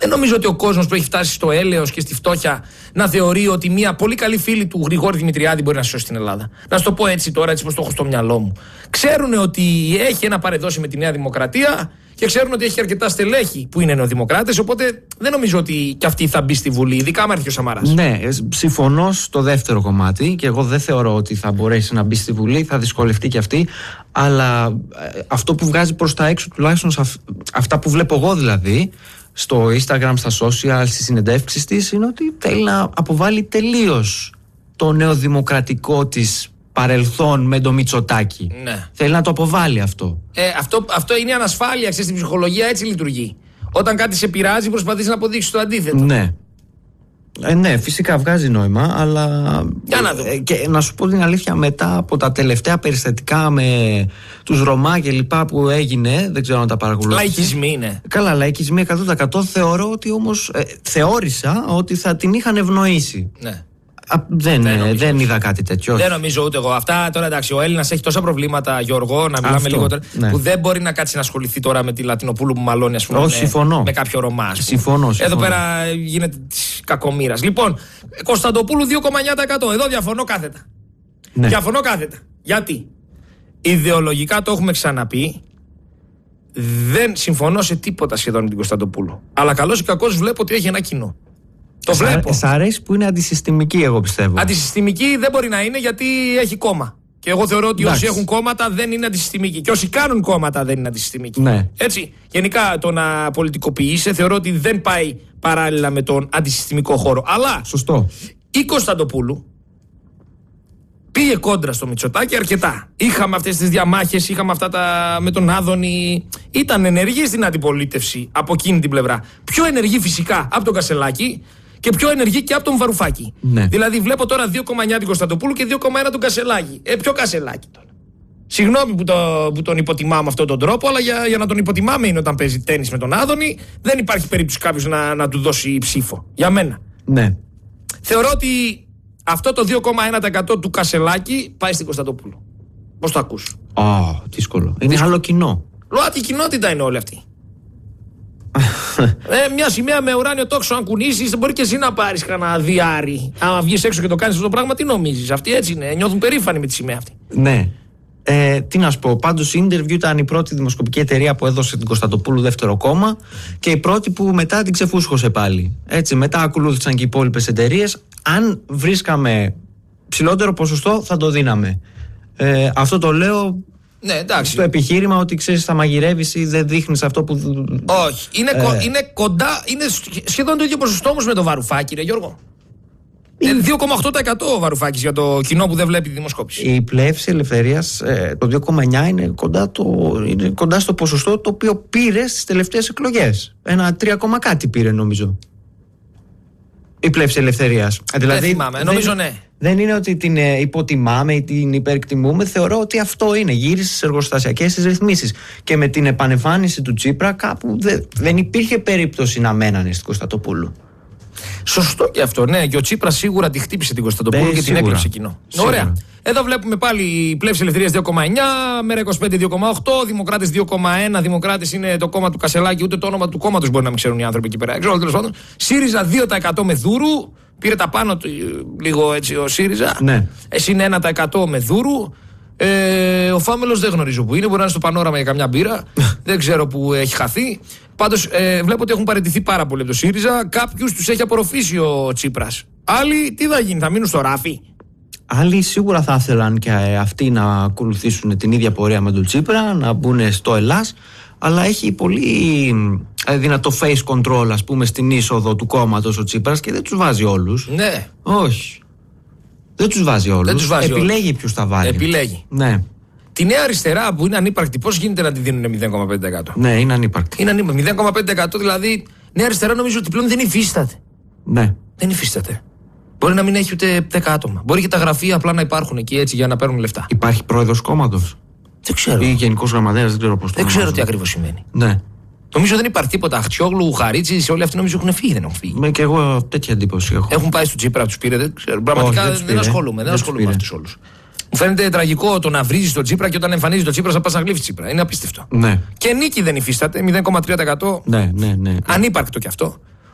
Δεν νομίζω ότι ο κόσμος που έχει φτάσει στο έλεος και στη φτώχεια να θεωρεί ότι μια πολύ καλή φίλη του Γρηγόρη Δημητριάδη μπορεί να σώσει την Ελλάδα. Να σου το πω έτσι τώρα, έτσι πως το έχω στο μυαλό μου. Ξέρουν ότι έχει ένα παρεδώσει με τη Νέα Δημοκρατία και ξέρουν ότι έχει αρκετά στελέχη που είναι νεοδημοκράτες. Οπότε δεν νομίζω ότι κι αυτή θα μπει στη Βουλή, ειδικά με έρθει ο Σαμαράς. Ναι, συμφωνώ στο δεύτερο κομμάτι και εγώ δεν θεωρώ ότι θα μπορέσει να μπει στη Βουλή, θα δυσκολευτεί κι αυτή. Αλλά αυτό που βγάζει προς τα έξω, τουλάχιστον αυτά που βλέπω εγώ δηλαδή, στο Instagram, στα social, στις συνεντεύξεις της, είναι ότι θέλει να αποβάλει τελείως το νεοδημοκρατικό της παρελθόν με το Μητσοτάκη. Ναι. Θέλει να το αποβάλει αυτό. Αυτό είναι η ανασφάλεια, ξέρεις, στην ψυχολογία έτσι λειτουργεί. Όταν κάτι σε πειράζει, προσπαθείς να αποδείξεις το αντίθετο. Ναι. Ναι, φυσικά βγάζει νόημα, αλλά. Για να δω. Και να σου πω την αλήθεια, μετά από τα τελευταία περιστατικά με τους Ρωμά και λοιπά που έγινε, δεν ξέρω αν τα παρακολουθείς. Λαϊκισμοί είναι. Καλά, λαϊκισμοί 100%. Θεωρώ ότι όμως. Θεώρησα ότι θα την είχαν ευνοήσει. Ναι. Δεν είδα κάτι τέτοιο. Δεν νομίζω ούτε εγώ. Αυτά τώρα εντάξει, ο Έλληνας έχει τόσα προβλήματα, Γιώργο, να μιλάμε λιγότερα. Ναι. Που δεν μπορεί να κάτσει να ασχοληθεί τώρα με τη Λατινοπούλου που μαλώνει, ας πούμε. Με κάποιο Ρωμά. Συμφωνώ. Εδώ πέρα γίνεται τη κακομοίρα. Λοιπόν, Κωνσταντοπούλου 2,9%. Εδώ διαφωνώ κάθετα. Ναι. Διαφωνώ κάθετα. Γιατί? Ιδεολογικά το έχουμε ξαναπεί. Δεν συμφωνώ σε τίποτα σχεδόν με την Κωνσταντοπούλου. Αλλά καλώς ή κακώς βλέπω ότι έχει ένα κοινό. Το βλέπω. Σ' αρέσει που είναι αντισυστημική, εγώ πιστεύω. Αντισυστημική δεν μπορεί να είναι γιατί έχει κόμμα. Και εγώ θεωρώ ότι όσοι έχουν κόμματα δεν είναι αντισυστημικοί. Και όσοι κάνουν κόμματα δεν είναι αντισυστημικοί. Ναι. Έτσι. Γενικά το να πολιτικοποιείσαι θεωρώ ότι δεν πάει παράλληλα με τον αντισυστημικό χώρο. Αλλά σωστό. Η Κωνσταντοπούλου πήγε κόντρα στο Μητσοτάκη αρκετά. Είχαμε αυτές τις διαμάχες, είχαμε αυτά με τον Άδωνη. Ήταν ενεργή στην αντιπολίτευση από εκείνη την πλευρά. Πιο ενεργή φυσικά από τον Κασελάκη. Και πιο ενεργή και από τον Βαρουφάκη. Ναι. Δηλαδή, βλέπω τώρα 2,9 την Κωνσταντοπούλου και 2,1 τον Κασελάκη. Ποιο Κασελάκη τώρα? Συγγνώμη που τον υποτιμάμε με αυτόν τον τρόπο, αλλά για να τον υποτιμάμε είναι όταν παίζει τένις με τον Άδωνη. Δεν υπάρχει περίπτωση κάποιος να του δώσει ψήφο. Για μένα. Ναι. Θεωρώ ότι αυτό το 2,1% του Κασελάκη πάει στην Κωνσταντοπούλου. Πώς το ακούς? Δύσκολο. Είναι άλλο κοινό. ΛΟΑΤΚΙ κοινότητα είναι όλη αυτή. Μια σημαία με ουράνιο τόξο, αν κουνήσεις, δεν μπορεί και εσύ να πάρεις κανένα διάρρη. Άμα βγεις έξω και το κάνεις αυτό το πράγμα, τι νομίζεις? Αυτοί έτσι είναι. Νιώθουν περήφανοι με τη σημαία αυτή. Ναι. Τι να σου πω. Πάντως η Interview ήταν η πρώτη δημοσκοπική εταιρεία που έδωσε την Κωνσταντοπούλου δεύτερο κόμμα και η πρώτη που μετά την ξεφούσκωσε πάλι. Έτσι, μετά ακολούθησαν και οι υπόλοιπες εταιρείες. Αν βρίσκαμε ψηλότερο ποσοστό, θα το δίναμε. Αυτό το λέω. Ναι, εντάξει. Στο επιχείρημα ότι ξέρεις θα μαγειρεύεις ή δεν δείχνεις αυτό που. Όχι. Είναι κοντά. Είναι σχεδόν το ίδιο ποσοστό όμως με το Βαρουφάκη, ρε Γιώργο. Είναι 2,8% ο Βαρουφάκης για το κοινό που δεν βλέπει τη δημοσκόπηση. Η Πλεύση Ελευθερίας, το 2,9 είναι κοντά στο ποσοστό το οποίο πήρε στις τελευταίες εκλογές. Ένα 3, κάτι πήρε νομίζω. Η Πλεύση Ελευθερίας. Δηλαδή, δεν θυμάμαι, νομίζω ναι. Δεν είναι ότι την υποτιμάμε ή την υπερεκτιμούμε. Θεωρώ ότι αυτό είναι. Γύρισε στις εργοστασιακές τις ρυθμίσεις. Και με την επανεμφάνιση του Τσίπρα, κάπου δεν υπήρχε περίπτωση να μένανε στην Κωνσταντοπούλου. Σωστό και αυτό, ναι. Και ο Τσίπρας σίγουρα τη χτύπησε την Κωνσταντοπούλου και την έκλειψε κοινό. Ωραία. Εδώ βλέπουμε πάλι η Πλεύση Ελευθερίας 2,9, Μέρα 25 2,8, Δημοκράτες 2,1. Δημοκράτες είναι το κόμμα του Κασελάκη, ούτε το όνομα του κόμματος μπορεί να μην ξέρουν οι άνθρωποι εκεί πέρα. Τέλος πάντων. ΣΥΡΙΖΑ 2% με Δούρου. Πήρε τα πάνω του λίγο έτσι ο ΣΥΡΙΖΑ. Ναι. Εσύ είναι 1% με Δούρου. Ο Φάμελος δεν γνωρίζω που είναι. Μπορεί να είναι στο Πανόραμα για καμιά μπύρα. Δεν ξέρω που έχει χαθεί. Πάντως βλέπω ότι έχουν παραιτηθεί πάρα πολύ από το ΣΥΡΙΖΑ. Κάποιους τους έχει απορροφήσει ο Τσίπρας. Άλλοι τι θα γίνει, θα μείνουν στο ράφι? Άλλοι σίγουρα θα ήθελαν και αυτοί να ακολουθήσουν την ίδια πορεία με τον Τσίπρα, να μπουν στο Ελλάς. Αλλά έχει πολύ δυνατό face control, ας πούμε, στην είσοδο του κόμματος ο Τσίπρας και δεν τους βάζει όλους. Ναι. Όχι. Δεν τους βάζει όλους. Επιλέγει ποιους θα βάλει. Επιλέγει. Ναι. Τη Νέα Αριστερά που είναι ανύπαρκτη, πώς γίνεται να τη δίνουν 0,5%? Ναι, είναι ανύπαρκτη. Είναι ανύπαρκτη. 0,5% δηλαδή. Νέα Αριστερά νομίζω ότι πλέον δεν υφίσταται. Ναι. Δεν υφίσταται. Μπορεί να μην έχει ούτε 10 άτομα. Μπορεί και τα γραφεία απλά να υπάρχουν εκεί έτσι για να παίρνουν λεφτά. Υπάρχει πρόεδρος κόμματος? Δεν ξέρω. Ή γενικός γραμματέας, δεν ξέρω πώς το. Δεν ξέρω τι ακριβώς σημαίνει. Ναι. Νομίζω δεν υπάρχει τίποτα. Αχτσιόγλου, Χαρίτσης, όλοι αυτοί νομίζω έχουν φύγει, δεν έχουν φύγει. Και εγώ τέτοια εντύπωση έχω. Έχουν πάει στο Τσίπρα, τους πήρε, δεν ξέρω. Πραγματικά δεν ασχολούμαι με αυτούς όλους. Μου φαίνεται τραγικό το να βρίζει τον Τσίπρα και όταν εμφανίζει τον Τσίπρα να πας να γλύφεις Τσίπρα. Είναι απίστευτο. Ναι. Και νίκη δεν υφίσταται, 0,3%. Ναι. Ανύπαρκτο κι αυτό.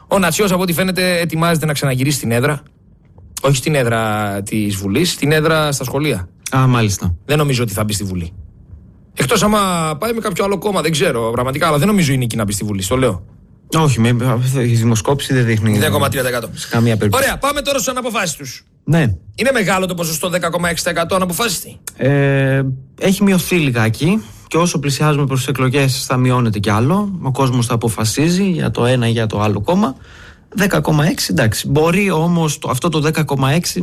Ο Νατσιός, από ό,τι φαίνεται, ετοιμάζεται να ξαναγυρίσει στην έδρα. Όχι στην έδρα της Βουλής, στην έδρα στα σχολεία. Α, μάλιστα. Δεν νομίζω ότι θα μπει στη Βουλή. Εκτός άμα πάει με κάποιο άλλο κόμμα, δεν ξέρω πραγματικά, αλλά δεν νομίζω είναι εκεί να μπει στη Βουλή. Στο λέω. Όχι, η δημοσκόπηση δεν δείχνει. 0,3%. Σε καμία περίπτωση. Ωραία, πάμε τώρα στους αναποφάσεις τους. Ναι. Είναι μεγάλο το ποσοστό 10,6% αναποφάσιστη. Έχει μειωθεί λιγάκι και όσο πλησιάζουμε προς τις εκλογές θα μειώνεται κι άλλο. Ο κόσμος θα αποφασίζει για το ένα ή για το άλλο κόμμα. 10,6 εντάξει. Μπορεί όμως αυτό το 10,6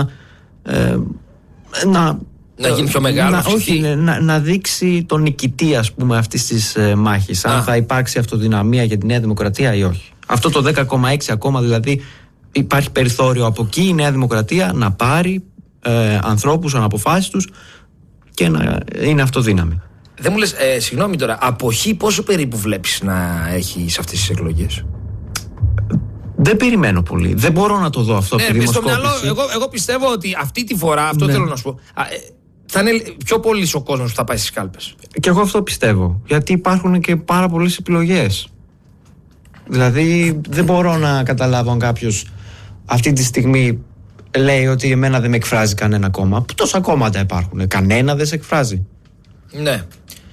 να γίνει πιο μεγάλο. Να δείξει τον νικητή, ας πούμε, αυτής της μάχης. Αν θα υπάρξει αυτοδυναμία για τη Νέα Δημοκρατία ή όχι. Αυτό το 10,6 ακόμα, δηλαδή υπάρχει περιθώριο από εκεί η Νέα Δημοκρατία να πάρει ανθρώπους αναποφάσιστους και να είναι αυτοδύναμη. Δεν μου λες, συγγνώμη τώρα, αποχή πόσο περίπου βλέπεις να έχει σε αυτές τις εκλογές? Δεν περιμένω πολύ. Δεν μπορώ να το δω αυτό από τη δημοσκόπηση. Στο μυαλό, εγώ πιστεύω ότι αυτή τη φορά, αυτό θέλω να σου πω, θα είναι πιο πολύς ο κόσμος που θα πάει στις κάλπες. Και εγώ αυτό πιστεύω. Γιατί υπάρχουν και πάρα πολλές επιλογές. Δηλαδή δεν μπορώ να καταλάβω αν κάποιος αυτή τη στιγμή λέει ότι εμένα δεν με εκφράζει κανένα κόμμα. Τόσα κόμματα υπάρχουν. Κανένα δεν σε εκφράζει. Ναι.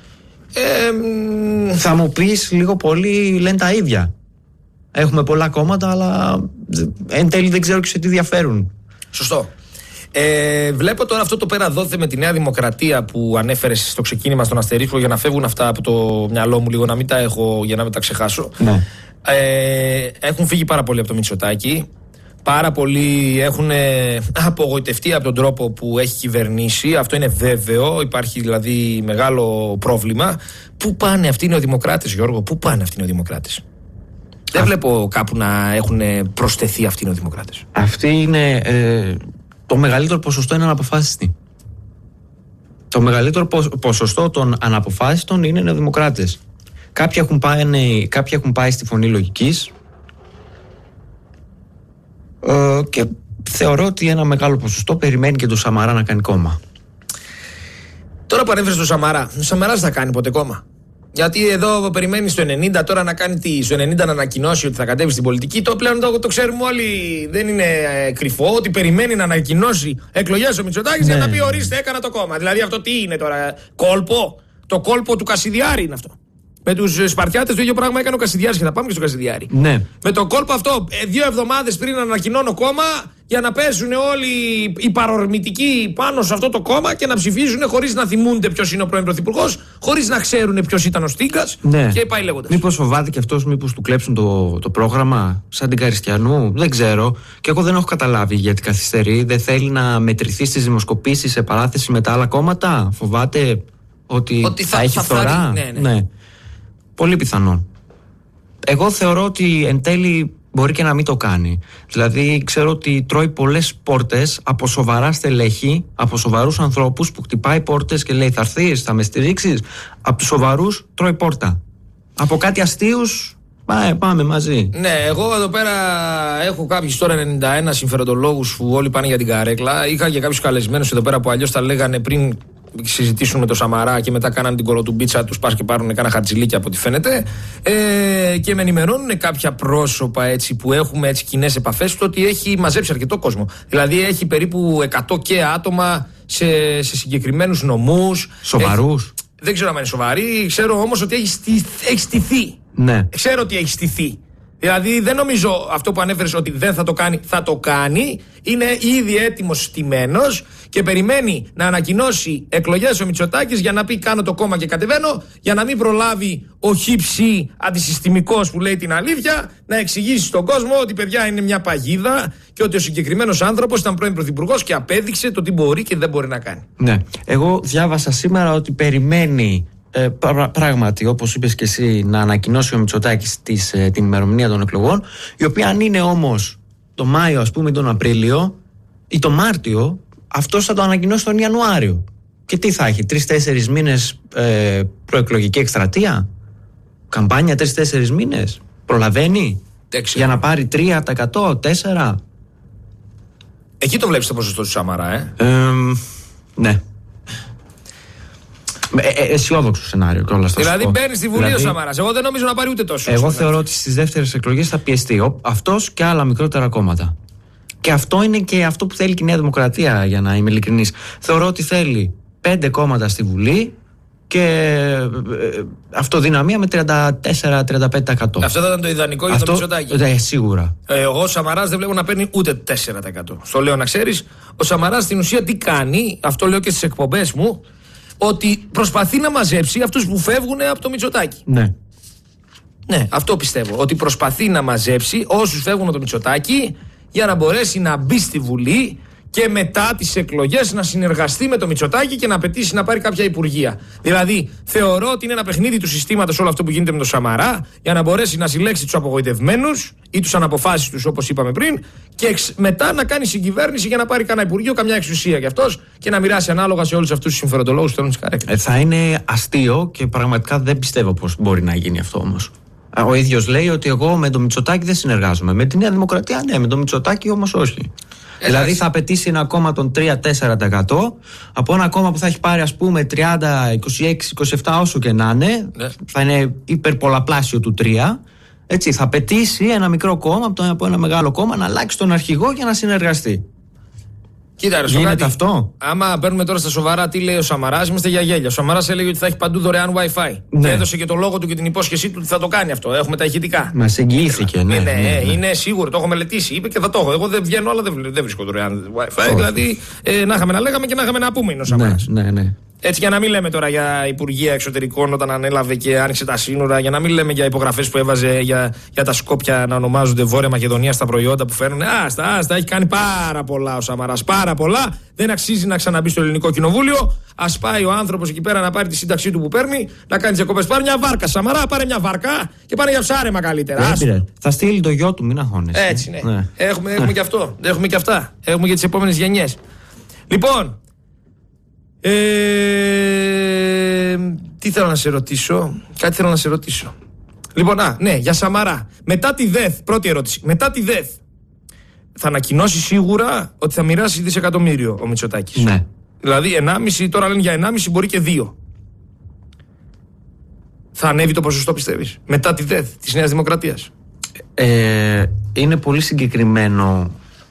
Θα μου πεις λίγο πολύ λένε τα ίδια. Έχουμε πολλά κόμματα, αλλά εν τέλει δεν ξέρω και σε τι διαφέρουν. Σωστό. Βλέπω τώρα αυτό το πέρα δόθε με τη Νέα Δημοκρατία που ανέφερες στο ξεκίνημα στον Αστερίσκο, για να φεύγουν αυτά από το μυαλό μου λίγο, να μην τα έχω, για να μην τα ξεχάσω. Ναι. Έχουν φύγει πάρα πολύ από το Μητσοτάκη. Πάρα πολλοί έχουν απογοητευτεί από τον τρόπο που έχει κυβερνήσει. Αυτό είναι βέβαιο. Υπάρχει δηλαδή μεγάλο πρόβλημα. Πού πάνε αυτοί οι νεοδημοκράτες, Γιώργο? Πού πάνε αυτοί οι νεοδημοκράτες? Δεν βλέπω κάπου να έχουν προσθεθεί αυτοί οι νεοδημοκράτες. Αυτή είναι το μεγαλύτερο ποσοστό είναι αναποφάσιστοι. Το μεγαλύτερο ποσοστό των αναποφάσιστων είναι νεοδημοκράτες. Κάποιοι έχουν πάει στη Φωνή Λογικής και θεωρώ ότι ένα μεγάλο ποσοστό περιμένει και τον Σαμαρά να κάνει κόμμα. Τώρα που ανέφερες τον Σαμαρά, ο Σαμαράς θα κάνει ποτέ κόμμα? Γιατί εδώ περιμένει στο 90, τώρα να κάνει στο 90 να ανακοινώσει ότι θα κατέβει στην πολιτική. Το πλέον το ξέρουμε όλοι, δεν είναι κρυφό, ότι περιμένει να ανακοινώσει εκλογές ο Μητσοτάκης για να πει ορίστε, έκανα το κόμμα. Δηλαδή αυτό τι είναι τώρα, κόλπο? Το κόλπο του Κασιδιάρη είναι αυτό. Με τους Σπαρτιάτες το ίδιο πράγμα έκανε ο Κασιδιάρης και θα πάμε και στο Κασιδιάρη. Ναι. Με το κόλπο αυτό, 2 εβδομάδες πριν ανακοινώνω κόμμα, για να πέσουν όλοι οι παρορμητικοί πάνω σε αυτό το κόμμα και να ψηφίζουν χωρίς να θυμούνται ποιος είναι ο πρώην πρωθυπουργός, χωρίς να ξέρουν ποιος ήταν ο Στίγκας. Ναι. Και πάει λέγοντας. Μήπως φοβάται και αυτός, μήπως του κλέψουν το πρόγραμμα, σαν την Καριστιανού? Δεν ξέρω. Και εγώ δεν έχω καταλάβει γιατί καθυστερεί. Δεν θέλει να μετρηθεί στις δημοσκοπήσεις σε παράθεση με τα άλλα κόμματα. Φοβάται ότι θα έχει φθορά. Ναι. Πολύ πιθανόν. Εγώ θεωρώ ότι εν τέλει μπορεί και να μην το κάνει. Δηλαδή ξέρω ότι τρώει πολλές πόρτες από σοβαρά στελέχη, από σοβαρούς ανθρώπους που χτυπάει πόρτες και λέει θα έρθεις, θα με στηρίξεις. Από τους σοβαρούς τρώει πόρτα. Από κάτι αστείους πάμε μαζί. Ναι, εγώ εδώ πέρα έχω κάποιους τώρα 91 συμφεροντολόγους που όλοι πάνε για την καρέκλα. Είχα και κάποιους καλεσμένους εδώ πέρα που αλλιώς τα λέγανε πριν συζητήσουν με το Σαμαρά και μετά κάναν την κολοτουμπίτσα τους, πας και πάρουν κάνα χαρτζηλίκι από ό,τι φαίνεται, και με ενημερώνουν κάποια πρόσωπα έτσι, που έχουμε έτσι κοινές επαφές του, ότι έχει μαζέψει αρκετό κόσμο. Δηλαδή έχει περίπου 100 και άτομα σε συγκεκριμένους νομούς. Σοβαρούς. Δεν ξέρω αν είναι σοβαροί, ξέρω όμως ότι έχει στηθεί. Ναι. Ξέρω ότι έχει στηθεί. Δηλαδή δεν νομίζω αυτό που ανέφερες ότι δεν θα το κάνει, θα το κάνει. Είναι ήδη έτοιμος, στημένος και περιμένει να ανακοινώσει εκλογές ο Μητσοτάκης για να πει κάνω το κόμμα και κατεβαίνω, για να μην προλάβει ο χύψη αντισυστημικός που λέει την αλήθεια, να εξηγήσει στον κόσμο ότι παιδιά είναι μια παγίδα και ότι ο συγκεκριμένος άνθρωπος ήταν πρώην πρωθυπουργός και απέδειξε το τι μπορεί και δεν μπορεί να κάνει. Ναι. Εγώ διάβασα σήμερα ότι περιμένει πράγματι, όπως είπες και εσύ, να ανακοινώσει ο Μητσοτάκης την ημερομηνία των εκλογών, η οποία αν είναι όμως το Μάιο, ας πούμε, τον Απρίλιο ή το Μάρτιο, αυτός θα το ανακοινώσει τον Ιανουάριο. Και τι θα έχει, 3-4 μήνες προεκλογική εκστρατεία, καμπάνια 3-4 μήνες, προλαβαίνει για να πάρει 3%, 4%. Εκεί το βλέπεις το ποσοστό του Σαμαρά, Ναι. Αισιόδοξο σενάριο κιόλας. Δηλαδή μπαίνει στη Βουλή ο Σαμαράς. Εγώ δεν νομίζω να πάρει ούτε τόσο. Εγώ θεωρώ ότι στις δεύτερες εκλογές θα πιεστεί αυτός και άλλα μικρότερα κόμματα. Και αυτό είναι και αυτό που θέλει και η Νέα Δημοκρατία, για να είμαι ειλικρινής. Θεωρώ ότι θέλει 5 κόμματα στη Βουλή και αυτοδυναμία με 34-35%. Αυτό θα ήταν το ιδανικό για το Μητσοτάκη. Σίγουρα. Ο Σαμαράς δεν βλέπω να παίρνει ούτε 4%. Στο λέω να ξέρεις. Ο Σαμαράς στην ουσία τι κάνει, αυτό λέω και στις εκπομπές μου, ότι προσπαθεί να μαζέψει αυτούς που φεύγουν από το Μητσοτάκη. Ναι. Ναι, αυτό πιστεύω. Ότι προσπαθεί να μαζέψει όσους φεύγουν από το Μητσοτάκη για να μπορέσει να μπει στη Βουλή και μετά τις εκλογές να συνεργαστεί με το Μητσοτάκη και να απαιτήσει να πάρει κάποια υπουργεία. Δηλαδή, θεωρώ ότι είναι ένα παιχνίδι του συστήματος όλο αυτό που γίνεται με τον Σαμαρά για να μπορέσει να συλλέξει τους απογοητευμένους ή τους αναποφάσιστους, όπως είπαμε πριν, και μετά να κάνει συγκυβέρνηση για να πάρει κανένα υπουργείο, καμιά εξουσία κι αυτός και να μοιράσει ανάλογα σε όλους αυτούς τους συμφεροντολόγους που θέλουν τις καρέκλες. Θα είναι αστείο και πραγματικά δεν πιστεύω πως μπορεί να γίνει αυτό όμως. Ο ίδιος λέει ότι εγώ με τον Μητσοτάκη δεν συνεργάζομαι. Με τη Νέα Δημοκρατία ναι, με τον Μητσοτάκη όμως όχι. Δηλαδή θα απαιτήσει ένα κόμμα των 3-4% από ένα κόμμα που θα έχει πάρει ας πούμε 30, 26, 27 όσο και να είναι, ναι. Θα είναι υπερπολαπλάσιο του 3. Έτσι, θα απαιτήσει ένα μικρό κόμμα από ένα μεγάλο κόμμα να αλλάξει τον αρχηγό για να συνεργαστεί. Κοίτα, ρε, γίνεται αυτό. Άμα παίρνουμε τώρα στα σοβαρά τι λέει ο Σαμαράς, είμαστε για γέλια. Ο Σαμαράς έλεγε ότι θα έχει παντού δωρεάν Wi-Fi. Ναι. Και έδωσε και το λόγο του και την υπόσχεσή του ότι θα το κάνει αυτό. Έχουμε τα ηχητικά. Μας εγγυήθηκε, ναι. Είναι σίγουρο, το έχω μελετήσει. Είπε και θα το έχω. Εγώ δεν βγαίνω, αλλά δεν βρίσκω δωρεάν Wi-Fi. Δηλαδή, να είχαμε να λέγαμε και να είχαμε να πούμε είναι ο Σαμαράς. Ναι. Έτσι, για να μην λέμε τώρα για Υπουργεία Εξωτερικών όταν ανέλαβε και άνοιξε τα σύνορα, για να μην λέμε για υπογραφές που έβαζε για τα Σκόπια να ονομάζονται Βόρεια Μακεδονία στα προϊόντα που φέρνουν. Άστα, έχει κάνει πάρα πολλά ο Σαμαράς. Πάρα πολλά. Δεν αξίζει να ξαναμπεί στο Ελληνικό Κοινοβούλιο. Ας πάει ο άνθρωπος εκεί πέρα να πάρει τη σύνταξή του που παίρνει, να κάνει διακοπές. Πάρε μια βάρκα, Σαμαρά, πάρε μια βάρκα και πάνε για ψάρεμα καλύτερα. Θα στείλει το γιο του, μην αγχώνεσαι. Έτσι, ναι. Έχουμε και αυτό. Έχουμε και αυτά. Έχουμε και τις επόμενες γενιές. Λοιπόν. Τι θέλω να σε ρωτήσω. Κάτι θέλω να σε ρωτήσω. Λοιπόν, ναι, για Σαμαρά. Μετά τη ΔΕΘ, πρώτη ερώτηση. Μετά τη ΔΕΘ θα ανακοινώσει σίγουρα ότι θα μοιράσει δισεκατομμύριο ο Μητσοτάκης. Ναι. Δηλαδή 1,5, τώρα λένε για 1,5, μπορεί και 2. Θα ανέβει το ποσοστό, πιστεύεις, μετά τη ΔΕΘ της Νέας Δημοκρατίας? Είναι πολύ συγκεκριμένο.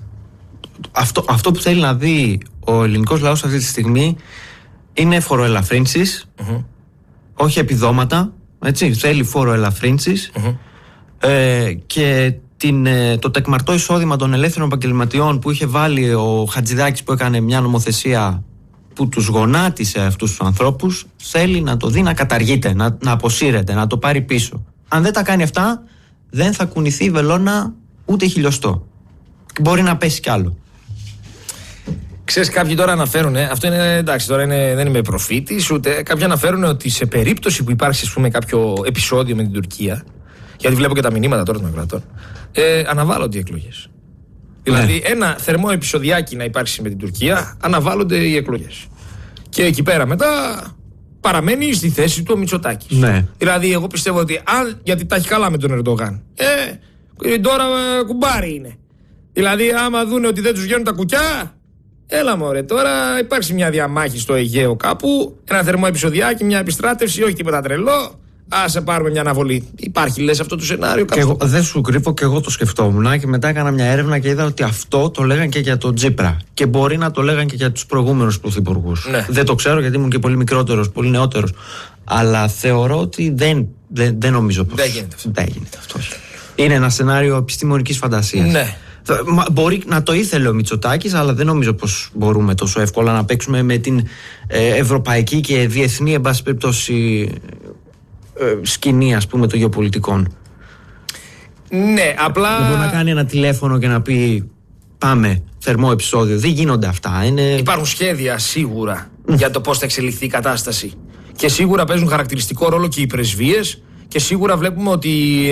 Αυτό που θέλει να δει ο ελληνικός λαός αυτή τη στιγμή είναι φοροελαφρύνσεις, όχι επιδόματα, έτσι, θέλει φοροελαφρύνσεις και το τεκμαρτό εισόδημα των ελεύθερων επαγγελματιών που είχε βάλει ο Χατζηδάκης, που έκανε μια νομοθεσία που τους γονάτισε αυτούς τους ανθρώπους, θέλει να το δει να καταργείται, να αποσύρεται, να το πάρει πίσω. Αν δεν τα κάνει αυτά, δεν θα κουνηθεί η βελόνα ούτε χιλιοστό. Μπορεί να πέσει κι άλλο. Ξέρεις, κάποιοι τώρα αναφέρουν, αυτό είναι εντάξει, τώρα δεν είμαι προφήτης, ούτε κάποιοι αναφέρουν ότι σε περίπτωση που υπάρξει, ας πούμε, κάποιο επεισόδιο με την Τουρκία, γιατί βλέπω και τα μηνύματα τώρα των κρατών, αναβάλλονται οι εκλογές. Δηλαδή, ένα θερμό επεισοδιάκι να υπάρξει με την Τουρκία, αναβάλλονται οι εκλογές. Και εκεί πέρα μετά παραμένει στη θέση του ο Μητσοτάκης. Ναι. Δηλαδή, εγώ πιστεύω ότι γιατί τα έχει καλά με τον Ερντογάν. Τώρα κουμπάρι είναι. Δηλαδή, άμα δούνε ότι δεν τους βγαίνουν τα κουκιά. Έλα μωρέ, τώρα υπάρχει μια διαμάχη στο Αιγαίο κάπου, ένα θερμό επεισοδιάκι, μια επιστράτευση, όχι τίποτα τρελό. Άσε πάρουμε μια αναβολή. Υπάρχει, λες, αυτό το σενάριο? Και εγώ, δεν σου κρύβω, και εγώ το σκεφτόμουν και μετά έκανα μια έρευνα και είδα ότι αυτό το λέγαν και για τον Τσίπρα. Και μπορεί να το λέγαν και για τους προηγούμενους πρωθυπουργούς. Ναι. Δεν το ξέρω γιατί ήμουν και πολύ μικρότερος, πολύ νεότερος. Αλλά θεωρώ ότι δεν νομίζω πως. Δεν γίνεται αυτό. Είναι ένα σενάριο επιστημονικής φαντασίας. Ναι. Μπορεί να το ήθελε ο Μητσοτάκης, αλλά δεν νομίζω πως μπορούμε τόσο εύκολα να παίξουμε με την ευρωπαϊκή και διεθνή, εν πάση περιπτώσει, σκηνή, ας πούμε, των γεωπολιτικών. Ναι, απλά. Δεν μπορεί να κάνει ένα τηλέφωνο και να πει πάμε, θερμό επεισόδιο. Δεν γίνονται αυτά. Υπάρχουν σχέδια σίγουρα για το πώς θα εξελιχθεί η κατάσταση. Και σίγουρα παίζουν χαρακτηριστικό ρόλο και οι πρεσβείες. Και σίγουρα βλέπουμε ότι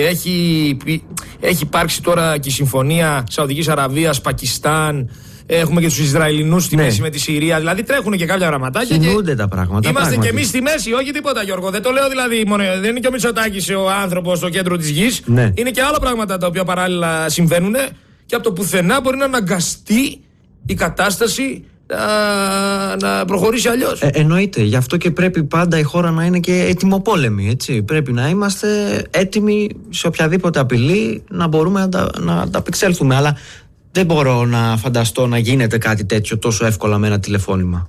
έχει υπάρξει τώρα και η συμφωνία Σαουδικής Αραβίας, Πακιστάν. Έχουμε και τους Ισραηλινούς στη μέση με τη Συρία. Δηλαδή τρέχουν και κάποια γραμματάκια. Κινούνται τα πράγματα. Είμαστε και εμείς στη μέση, όχι τίποτα, Γιώργο. Δεν το λέω δηλαδή μόνο. Δεν είναι και ο Μητσοτάκης ο άνθρωπος στο κέντρο της γης. Ναι. Είναι και άλλα πράγματα τα οποία παράλληλα συμβαίνουν. Και από το πουθενά μπορεί να αναγκαστεί η κατάσταση να προχωρήσει αλλιώς. Εννοείται. Γι' αυτό και πρέπει πάντα η χώρα να είναι και ετοιμοπόλεμη. Έτσι. Πρέπει να είμαστε έτοιμοι σε οποιαδήποτε απειλή να μπορούμε να ανταπεξέλθουμε. Αλλά δεν μπορώ να φανταστώ να γίνεται κάτι τέτοιο τόσο εύκολα με ένα τηλεφώνημα.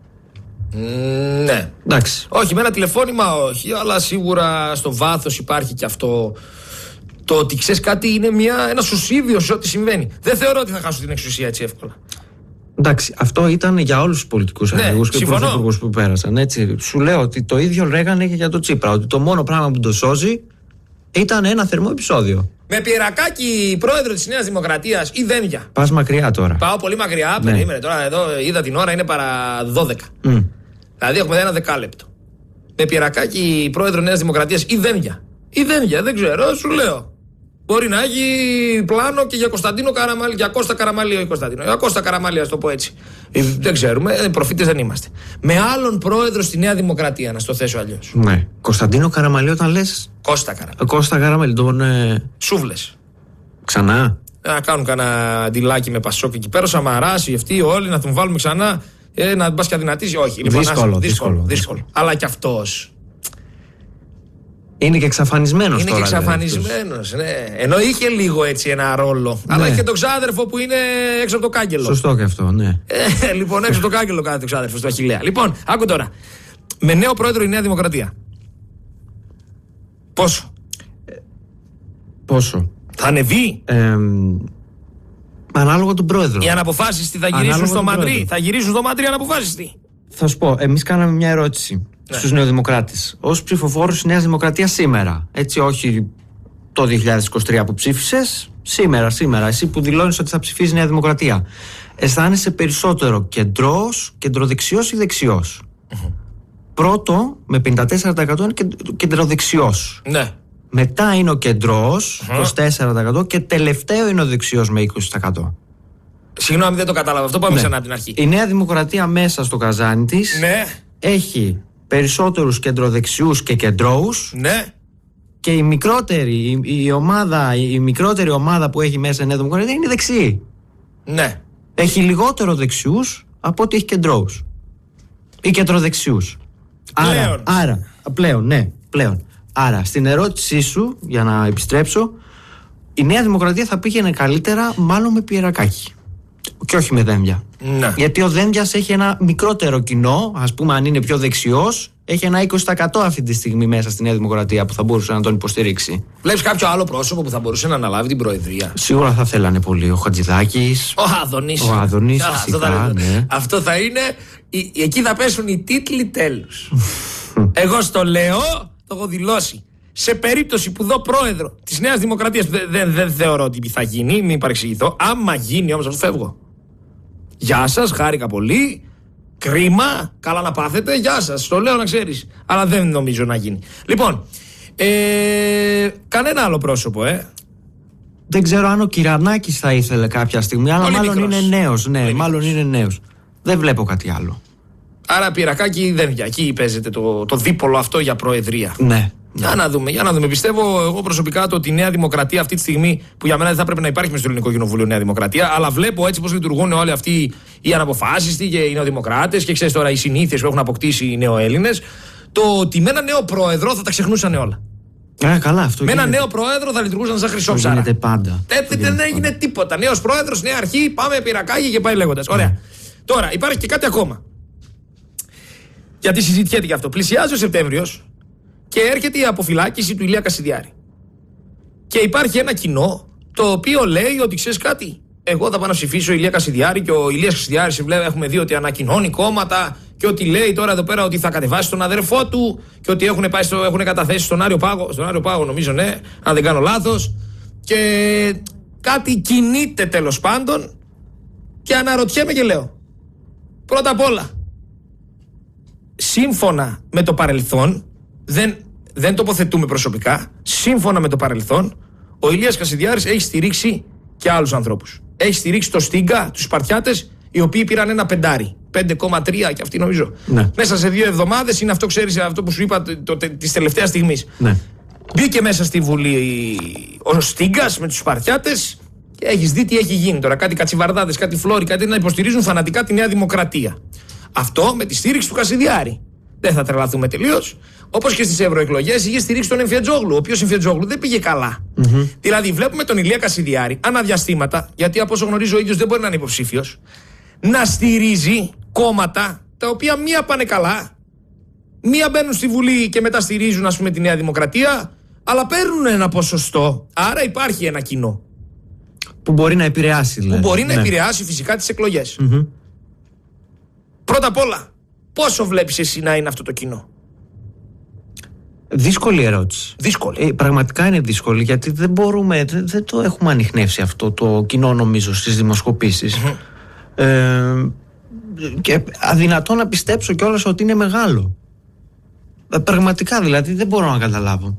Ναι. Εντάξει. Όχι, με ένα τηλεφώνημα όχι, αλλά σίγουρα στο βάθος υπάρχει και αυτό. Το ότι ξέρεις κάτι είναι ένα σουσίδιο σε ό,τι συμβαίνει. Δεν θεωρώ ότι θα χάσω την εξουσία έτσι εύκολα. Εντάξει, αυτό ήταν για όλους τους πολιτικούς ενεργούς και πρωθυπουργούς που πέρασαν. Έτσι. Σου λέω ότι το ίδιο λέγανε και για το Τσίπρα. Ότι το μόνο πράγμα που το σώζει ήταν ένα θερμό επεισόδιο. Με Πιερακάκη, πρόεδρο της Νέας Δημοκρατίας ή δένδια. Πας μακριά τώρα. Πάω πολύ μακριά. Ναι. Περίμενε τώρα, εδώ είδα την ώρα, είναι παρά 12. Δηλαδή έχουμε ένα δεκάλεπτο. Με Πιερακάκη, πρόεδρο Νέας Δημοκρατίας ή δένδια. Ή δένδια, δεν ξέρω, σου λέω. Μπορεί να έχει πλάνο και για Κωνσταντίνο Καραμαλή, για Κώστα Καραμαλή, όχι Κωνσταντίνο. Για Κώστα Καραμαλή, ας το πω έτσι. Δεν ξέρουμε, προφήτες δεν είμαστε. Με άλλον πρόεδρο στη Νέα Δημοκρατία, να στο θέσω αλλιώς. Ναι. Κωνσταντίνο Καραμαλή, όταν λες. Κώστα Καραμαλή. Κώστα Καραμαλή, τον. Σούβλες. Ξανά. Να κάνουν κανένα ντυλάκι με Πασόκ εκεί πέρα, Σαμαράς, αυτοί όλοι να τον βάλουμε ξανά. Να μπας και αδυνατήσει. Όχι. Λοιπόν, δύσκολο. Αλλά κι αυτός. Είναι και εξαφανισμένος τώρα. Είναι και εξαφανισμένος, ναι. Ενώ είχε λίγο έτσι ένα ρόλο. Ναι. Αλλά είχε τον ξάδερφο που είναι έξω από το κάγκελο. Σωστό και αυτό, ναι. Λοιπόν, έξω από το κάγκελο κάθεται ο ξάδερφος του Αχιλλέα. Λοιπόν, άκου τώρα. Με νέο πρόεδρο η Νέα Δημοκρατία. Πόσο. Θα ανεβεί. Ανάλογα τον πρόεδρο. Οι αναποφάσιστοι θα γυρίσουν στο Μαντρί. Θα γυρίσουν στο Μαντρί αναποφάσιστοι. Θα σου πω, εμείς κάναμε μια ερώτηση στους νεοδημοκράτες. Ως ψηφοφόρους της Νέας Δημοκρατίας σήμερα. Έτσι, όχι το 2023 που ψήφισες. Σήμερα. Εσύ που δηλώνεις ότι θα ψηφίσεις Νέα Δημοκρατία. Αισθάνεσαι περισσότερο κεντροδεξιός ή δεξιός? Πρώτο, με 54% είναι κεντροδεξιός. Ναι. Μετά είναι ο κεντρός, 24%, και τελευταίο είναι ο δεξιός με 20%. Συγγνώμη, δεν το κατάλαβα. Αυτό πάμε ξανά από την αρχή. Η Νέα Δημοκρατία μέσα στο καζάνι της έχει περισσότερους κεντροδεξιούς και κεντρώους. Ναι. Και η μικρότερη ομάδα που έχει μέσα η Νέα Δημοκρατία είναι δεξιή. Ναι. Έχει λιγότερο δεξιούς από ότι έχει κεντρώους. Ή κεντροδεξιούς. Πλέον. Άρα, στην ερώτησή σου, για να επιστρέψω, η Νέα Δημοκρατία θα πήγαινε καλύτερα μάλλον με Πιερακάκη. Και όχι με Δένδια. Ναι. Γιατί ο Δένδιας έχει ένα μικρότερο κοινό, ας πούμε, αν είναι πιο δεξιός, έχει ένα 20% αυτή τη στιγμή μέσα στη Νέα Δημοκρατία που θα μπορούσε να τον υποστηρίξει. Βλέπεις κάποιο άλλο πρόσωπο που θα μπορούσε να αναλάβει την προεδρία? Σίγουρα θα θέλανε πολύ. Ο Χατζηδάκης. Ο Άδωνης. Ναι. Αυτό θα είναι. Εκεί θα πέσουν οι τίτλοι τέλους. Εγώ στο λέω, το έχω δηλώσει. Σε περίπτωση που δω πρόεδρο της Νέας Δημοκρατίας, δεν θεωρώ ότι θα γίνει, μην παρεξηγηθώ. Άμα γίνει όμως, αυτό φεύγω. Γεια σας, χάρηκα πολύ. Κρίμα, καλά να πάθετε, γεια σας. Το λέω να ξέρεις. Αλλά δεν νομίζω να γίνει. Λοιπόν, κανένα άλλο πρόσωπο, Δεν ξέρω αν ο Κυρανάκης θα ήθελε κάποια στιγμή, αλλά πολύ μάλλον μικρός. είναι νέος. Ναι, μάλλον είναι νέος. Δεν βλέπω κάτι άλλο. Άρα Πιερακάκη δεν για εκεί παίζεται το δίπολο αυτό για προεδρία. Ναι. Για να δούμε. Πιστεύω εγώ προσωπικά ότι η Νέα Δημοκρατία αυτή τη στιγμή, που για μένα δεν θα πρέπει να υπάρχει μες στο Ελληνικό Κοινοβούλιο Νέα Δημοκρατία, αλλά βλέπω έτσι πώς λειτουργούν όλοι αυτοί οι αναποφάσιστοι και οι νεοδημοκράτες και ξέρεις τώρα οι συνήθειες που έχουν αποκτήσει οι νεοέλληνες, το ότι με ένα νέο πρόεδρο θα τα ξεχνούσαν όλα. Καλά, αυτό με ένα νέο πρόεδρο θα λειτουργούσαν σαν χρυσόψαρα. Γίνεται πάντα. Δεν έγινε τίποτα. Νέος πρόεδρος, νέα αρχή, πάμε Πιερακάκη και πάει λέγοντας. Ωραία. Τώρα υπάρχει και κάτι ακόμα. Γιατί συζητιέται γι' αυτό. Πλησιάζει ο Σεπτέμβριος και έρχεται η αποφυλάκηση του Ηλία Κασιδιάρη. Και υπάρχει ένα κοινό το οποίο λέει ότι ξέρεις κάτι, εγώ θα πάω να ψηφίσω Ηλία Κασιδιάρη και ο Ηλίας Κασιδιάρης έχουμε δει ότι ανακοινώνει κόμματα και ότι λέει τώρα εδώ πέρα ότι θα κατεβάσει τον αδερφό του και ότι έχουν καταθέσει στον Άριο Πάγο νομίζω, ναι, αν δεν κάνω λάθος, και κάτι κινείται τέλος πάντων και αναρωτιέμαι και λέω, πρώτα απ' όλα, σύμφωνα με το παρελθόν, δεν τοποθετούμε προσωπικά, σύμφωνα με το παρελθόν, ο Ηλίας Κασιδιάρης έχει στηρίξει και άλλους ανθρώπους. Έχει στηρίξει το Στίγκα, τους Σπαρτιάτες, οι οποίοι πήραν ένα 5,3 και αυτοί νομίζω. Ναι. Μέσα σε 2 εβδομάδες είναι αυτό, ξέρεις, αυτό που σου είπα της τελευταίας στιγμής. Ναι. Μπήκε μέσα στη Βουλή ο Στίγκας με τους Σπαρτιάτες Και έχεις δει τι έχει γίνει τώρα. Κάτι κατσιβαρδάδες, κάτι φλόρι, κάτι να υποστηρίζουν φανατικά τη Νέα Δημοκρατία. Αυτό με τη στήριξη του Κασιδιάρη. Δεν θα τρελαθούμε τελείως. Όπως και στις ευρωεκλογές είχε στηρίξει τον Εμφιετζόγλου, ο οποίος Εμφιετζόγλου δεν πήγε καλά. Δηλαδή, βλέπουμε τον Ηλία Κασιδιάρη αναδιαστήματα, γιατί από όσο γνωρίζω ο ίδιος δεν μπορεί να είναι υποψήφιος, να στηρίζει κόμματα τα οποία μία πάνε καλά, μία μπαίνουν στη Βουλή και μετά στηρίζουν, ας πούμε, τη Νέα Δημοκρατία, αλλά παίρνουν ένα ποσοστό. Άρα υπάρχει ένα κοινό. Που μπορεί να επηρεάσει, δηλαδή. Που μπορεί να επηρεάσει φυσικά τις εκλογές. Πρώτα απ' όλα, πόσο βλέπεις εσύ να είναι αυτό το κοινό? Δύσκολη ερώτηση. Δύσκολη. Πραγματικά είναι δύσκολη, γιατί δεν μπορούμε, δεν το έχουμε ανιχνεύσει αυτό το κοινό, νομίζω, στις δημοσκοπήσεις. Και αδυνατό να πιστέψω κιόλας ότι είναι μεγάλο. Πραγματικά, δηλαδή, δεν μπορώ να καταλάβω.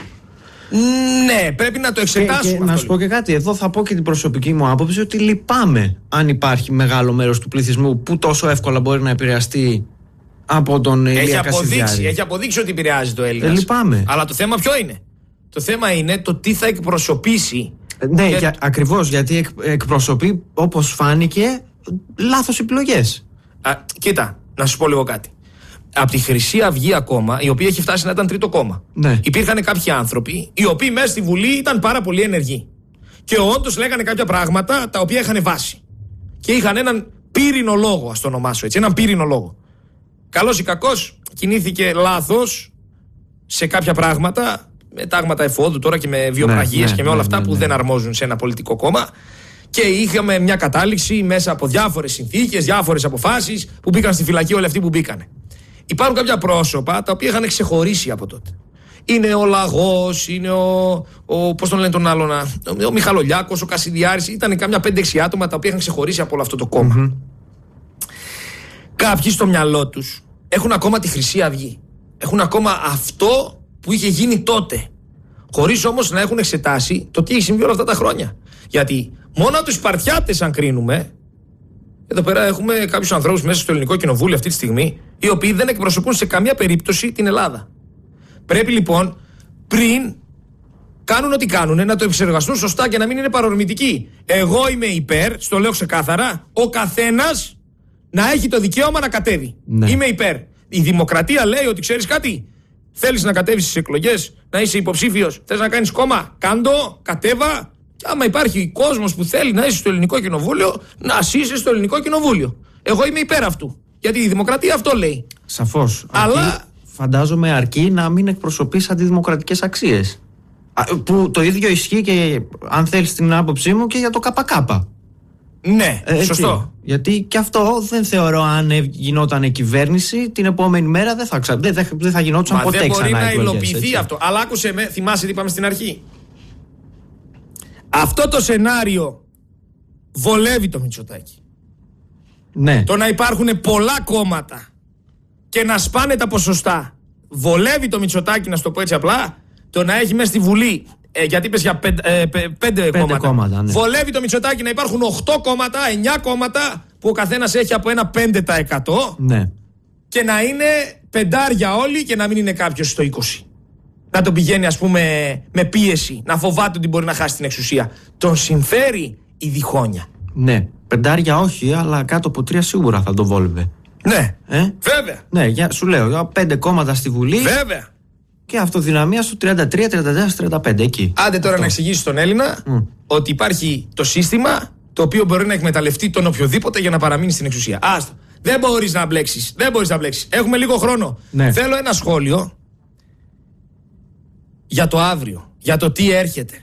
Ναι, πρέπει να το εξετάσουμε. Και να σου πω και κάτι, εδώ θα πω και την προσωπική μου άποψη, ότι λυπάμαι αν υπάρχει μεγάλο μέρος του πληθυσμού που τόσο εύκολα μπορεί να επηρεαστεί από τον Ηλία Κασιδιάρη. Έχει αποδείξει ότι επηρεάζει το Έλληνας. Λυπάμαι. Αλλά το θέμα ποιο είναι? Το θέμα είναι το τι θα εκπροσωπήσει. Ναι, ακριβώς, γιατί εκπροσωπεί, όπως φάνηκε, λάθος επιλογές. Κοίτα, να σου πω λίγο κάτι. Από τη Χρυσή Αυγή ακόμα, η οποία έχει φτάσει να ήταν τρίτο κόμμα, ναι, υπήρχαν κάποιοι άνθρωποι οι οποίοι μέσα στη Βουλή ήταν πάρα πολύ ενεργοί. Και όντως λέγανε κάποια πράγματα τα οποία είχαν βάση. Και είχαν έναν πύρινο λόγο, ας το ονομάσω έτσι. Έναν πύρινο λόγο. Καλός ή κακός, κινήθηκε λάθος σε κάποια πράγματα, με τάγματα εφόδου τώρα και με βιοπραγίες και με όλα αυτά που δεν αρμόζουν σε ένα πολιτικό κόμμα. Και είχαμε μια κατάληξη μέσα από διάφορες συνθήκες, διάφορες αποφάσεις που μπήκαν στη φυλακή όλοι αυτοί που μπήκανε. Υπάρχουν κάποια πρόσωπα τα οποία είχαν ξεχωρίσει από τότε. Είναι ο Λαγός, είναι πώς τον λένε τον άλλον, ο Μιχαλολιάκος, ο Κασιδιάρης. Ήταν κάμια 5-6 άτομα τα οποία είχαν ξεχωρίσει από όλο αυτό το κόμμα. Κάποιοι στο μυαλό τους έχουν ακόμα τη Χρυσή Αυγή. Έχουν ακόμα αυτό που είχε γίνει τότε. Χωρίς όμως να έχουν εξετάσει το τι έχει συμβεί όλα αυτά τα χρόνια. Γιατί μόνο τους Σπαρτιάτες, αν κρίνουμε, εδώ πέρα έχουμε κάποιους ανθρώπους μέσα στο Ελληνικό Κοινοβούλιο αυτή τη στιγμή, οι οποίοι δεν εκπροσωπούν σε καμία περίπτωση την Ελλάδα. Πρέπει λοιπόν, πριν κάνουν ό,τι κάνουν, να το επεξεργαστούν σωστά και να μην είναι παρορμητικοί. Εγώ είμαι υπέρ, στο λέω ξεκάθαρα, ο καθένας να έχει το δικαίωμα να κατέβει. Ναι. Είμαι υπέρ. Η δημοκρατία λέει ότι, ξέρεις κάτι, θέλεις να κατέβεις στις εκλογές, να είσαι υποψήφιος, θες να κάνεις κόμμα, κάντο, κατέβα. Και άμα υπάρχει κόσμος που θέλει να είσαι στο Ελληνικό Κοινοβούλιο, να είσαι στο Ελληνικό Κοινοβούλιο. Εγώ είμαι υπέρ αυτού. Γιατί η δημοκρατία αυτό λέει. Σαφώς. Αλλά φαντάζομαι αρκεί να μην εκπροσωπείς αντιδημοκρατικές αξίες. Που το ίδιο ισχύει και, αν θέλεις την άποψή μου, και για το ΚΚ. Ναι, σωστό. Γιατί και αυτό δεν θεωρώ, αν γινόταν κυβέρνηση, την επόμενη μέρα δεν θα γινόταν ποτέ ξανά. Δεν μπορεί να υλοποιηθεί αυτό. Αλλά άκουσε με, θυμάσαι τι είπαμε στην αρχή. Αυτό το σενάριο βολεύει το Μητσοτάκη. Ναι. Το να υπάρχουν πολλά κόμματα και να σπάνε τα ποσοστά βολεύει το Μητσοτάκη, να σου το πω έτσι απλά. Το να έχει μέσα στη Βουλή, γιατί είπες για 5 κόμματα. Ναι. Βολεύει το Μητσοτάκη να υπάρχουν 8 κόμματα, 9 κόμματα που ο καθένας έχει από ένα 5%. Ναι. Και να είναι πεντάρια όλοι και να μην είναι κάποιος στο 20%. Να τον πηγαίνει, ας πούμε, με πίεση, να φοβάται ότι μπορεί να χάσει την εξουσία. Τον συμφέρει η διχόνοια. Ναι, πεντάρια όχι, αλλά κάτω από 3 σίγουρα θα τον βόλευε. Ναι, βέβαια. Ναι, σου λέω, 5 κόμματα στη Βουλή. Βέβαια. Και αυτοδυναμία στο 33, 34, 35, εκεί. Άντε τώρα να εξηγήσει στον Έλληνα ότι υπάρχει το σύστημα το οποίο μπορεί να εκμεταλλευτεί τον οποιοδήποτε για να παραμείνει στην εξουσία. Άστο. Δεν μπορείς να μπλέξεις. Έχουμε λίγο χρόνο. Ναι. Θέλω ένα σχόλιο για το αύριο. Για το τι έρχεται.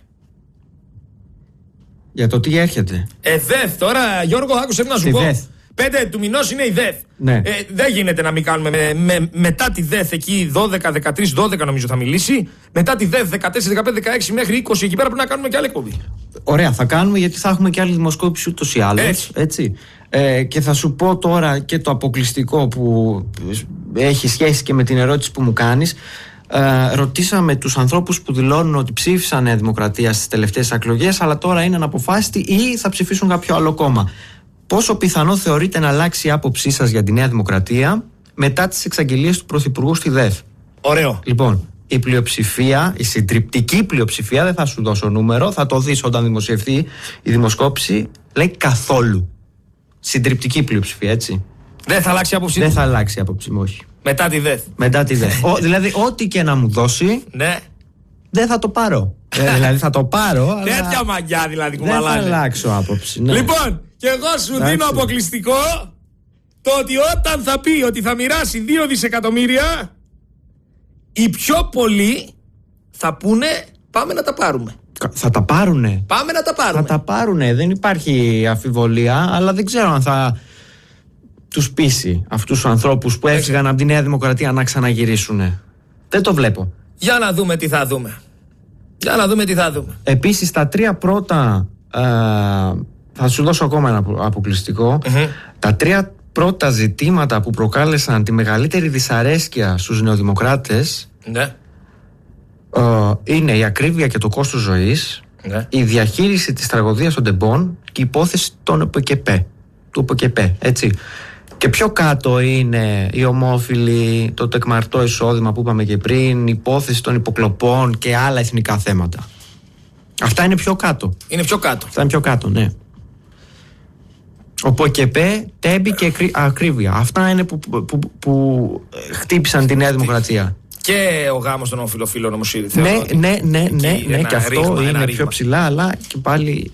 Για το τι έρχεται. ΔΕΘ τώρα, Γιώργο, άκουσε να σου πω. 5 του μηνός είναι η ΔΕΘ. Ναι. Δεν γίνεται να μην κάνουμε μετά τη ΔΕΘ εκεί 12, 13, 12 νομίζω θα μιλήσει. Μετά τη ΔΕΘ 14, 15, 16 μέχρι 20 εκεί πέρα πρέπει να κάνουμε και άλλη εκπομπή. Ωραία, θα κάνουμε, γιατί θα έχουμε και άλλη δημοσκόπηση ούτως ή άλλως. Έτσι. Και θα σου πω τώρα και το αποκλειστικό που έχει σχέση και με την ερώτηση που μου κάνεις. Ρωτήσαμε τους ανθρώπους που δηλώνουν ότι ψήφισαν Νέα Δημοκρατία στις τελευταίες εκλογές, αλλά τώρα είναι αναποφάσιστοι ή θα ψηφίσουν κάποιο άλλο κόμμα. Πόσο πιθανό θεωρείτε να αλλάξει η άποψή σας για τη Νέα Δημοκρατία μετά τις εξαγγελίες του Πρωθυπουργού στη ΔΕΘ? Ωραίο. Λοιπόν, η πλειοψηφία, η συντριπτική πλειοψηφία, δεν θα σου δώσω νούμερο, θα το δεις όταν δημοσιευθεί η δημοσκόπηση, λέει καθόλου. Συντριπτική πλειοψηφία, έτσι. Δεν θα αλλάξει άποψη. Δεν θα αλλάξει άποψη μου, όχι. Μετά τη ΔΕΘ. Μετά τη ΔΕΘ. Δηλαδή, ό,τι και να μου δώσει, ναι. δεν θα το πάρω. Δηλαδή, θα το πάρω. Αλλά τέτοια μαγιά δηλαδή που μαλάνε. Δεν θα αλλάξω άποψη. Ναι. Λοιπόν, και εγώ σου δίνω αποκλειστικό το ότι όταν θα πει ότι θα μοιράσει 2 δισεκατομμύρια, οι πιο πολλοί θα πούνε πάμε να τα πάρουμε. Θα τα πάρουνε. Πάμε να τα πάρουμε. Θα τα πάρουνε. Δεν υπάρχει αμφιβολία, αλλά δεν ξέρω αν θα τους πείσει αυτούς τους ανθρώπους που έφυγαν από τη Νέα Δημοκρατία να ξαναγυρίσουνε. Δεν το βλέπω. Για να δούμε τι θα δούμε. Επίσης τα 3 πρώτα, θα σου δώσω ακόμα ένα αποκλειστικό. Τα 3 πρώτα ζητήματα που προκάλεσαν τη μεγαλύτερη δυσαρέσκεια στους νεοδημοκράτες, ναι, είναι η ακρίβεια και το κόστος ζωής, ναι, η διαχείριση της τραγωδίας των τεμπών και η υπόθεση των ΟΠΚΕΠΕ, έτσι. Και πιο κάτω είναι οι ομόφυλοι, το τεκμαρτό εισόδημα που είπαμε και πριν, η υπόθεση των υποκλοπών και άλλα εθνικά θέματα. Αυτά είναι πιο κάτω. Αυτά είναι πιο κάτω, ναι. ΟΠΚΕΠΕ, τέμπη και ακρίβεια. Αυτά είναι που χτύπησαν τη Νέα Δημοκρατία. Και ο γάμος των ομοφυλοφίλων όμως ήδη. Ναι, και αυτό είναι πιο ψηλά, αλλά και πάλι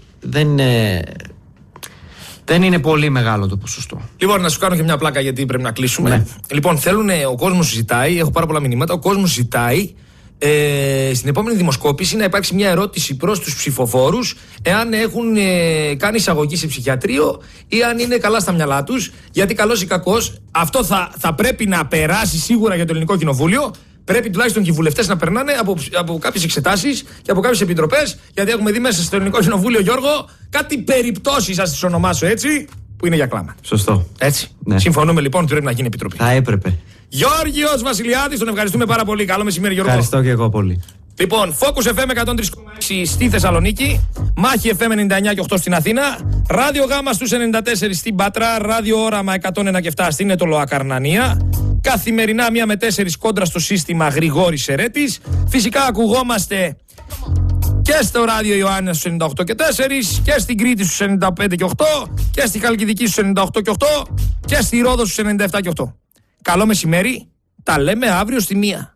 δεν είναι πολύ μεγάλο το ποσοστό. Λοιπόν, να σου κάνω και μια πλάκα γιατί πρέπει να κλείσουμε. Ναι. Λοιπόν, ο κόσμος ζητάει, έχω πάρα πολλά μηνύματα, ο κόσμος ζητάει στην επόμενη δημοσκόπηση να υπάρξει μια ερώτηση προς τους ψηφοφόρους εάν έχουν κάνει εισαγωγή σε ψυχιατρίο ή αν είναι καλά στα μυαλά τους. Γιατί καλώς ή κακώς αυτό θα πρέπει να περάσει σίγουρα για το Ελληνικό Κοινοβούλιο. Πρέπει τουλάχιστον και οι βουλευτές να περνάνε από κάποιες εξετάσεις και από κάποιες επιτροπές. Γιατί έχουμε δει μέσα στο Ελληνικό Κοινοβούλιο, Γιώργο, κάτι περιπτώσεις, ας τις ονομάσω έτσι, που είναι για κλάμα. Σωστό. Έτσι. Ναι. Συμφωνούμε λοιπόν ότι πρέπει να γίνει επιτροπή. Θα έπρεπε. Γιώργος Βασιλιάδης, τον ευχαριστούμε πάρα πολύ. Καλό μεσημέρι, Γιώργο. Ευχαριστώ και εγώ πολύ. Λοιπόν, Focus FM 103,6 στη Θεσσαλονίκη, Μάχη FM 99 και 8 στην Αθήνα, Ράδιο Γάμα στους 94 στην Πάτρα, Ράδιο Όραμα 101 και 7 στην Ετωλοά Καρνανία. Καθημερινά 1 με 4 κόντρα στο σύστημα Γρηγόρης Σερέτης. Φυσικά ακουγόμαστε και στο Ράδιο Ιωάννη στους 98 και 4 και στην Κρήτη στους 95 και 8 και στη Χαλκιδική στους 98 και 8 και στη Ρόδο στους 97 και 8. Καλό μεσημέρι, τα λέμε αύριο στη 1.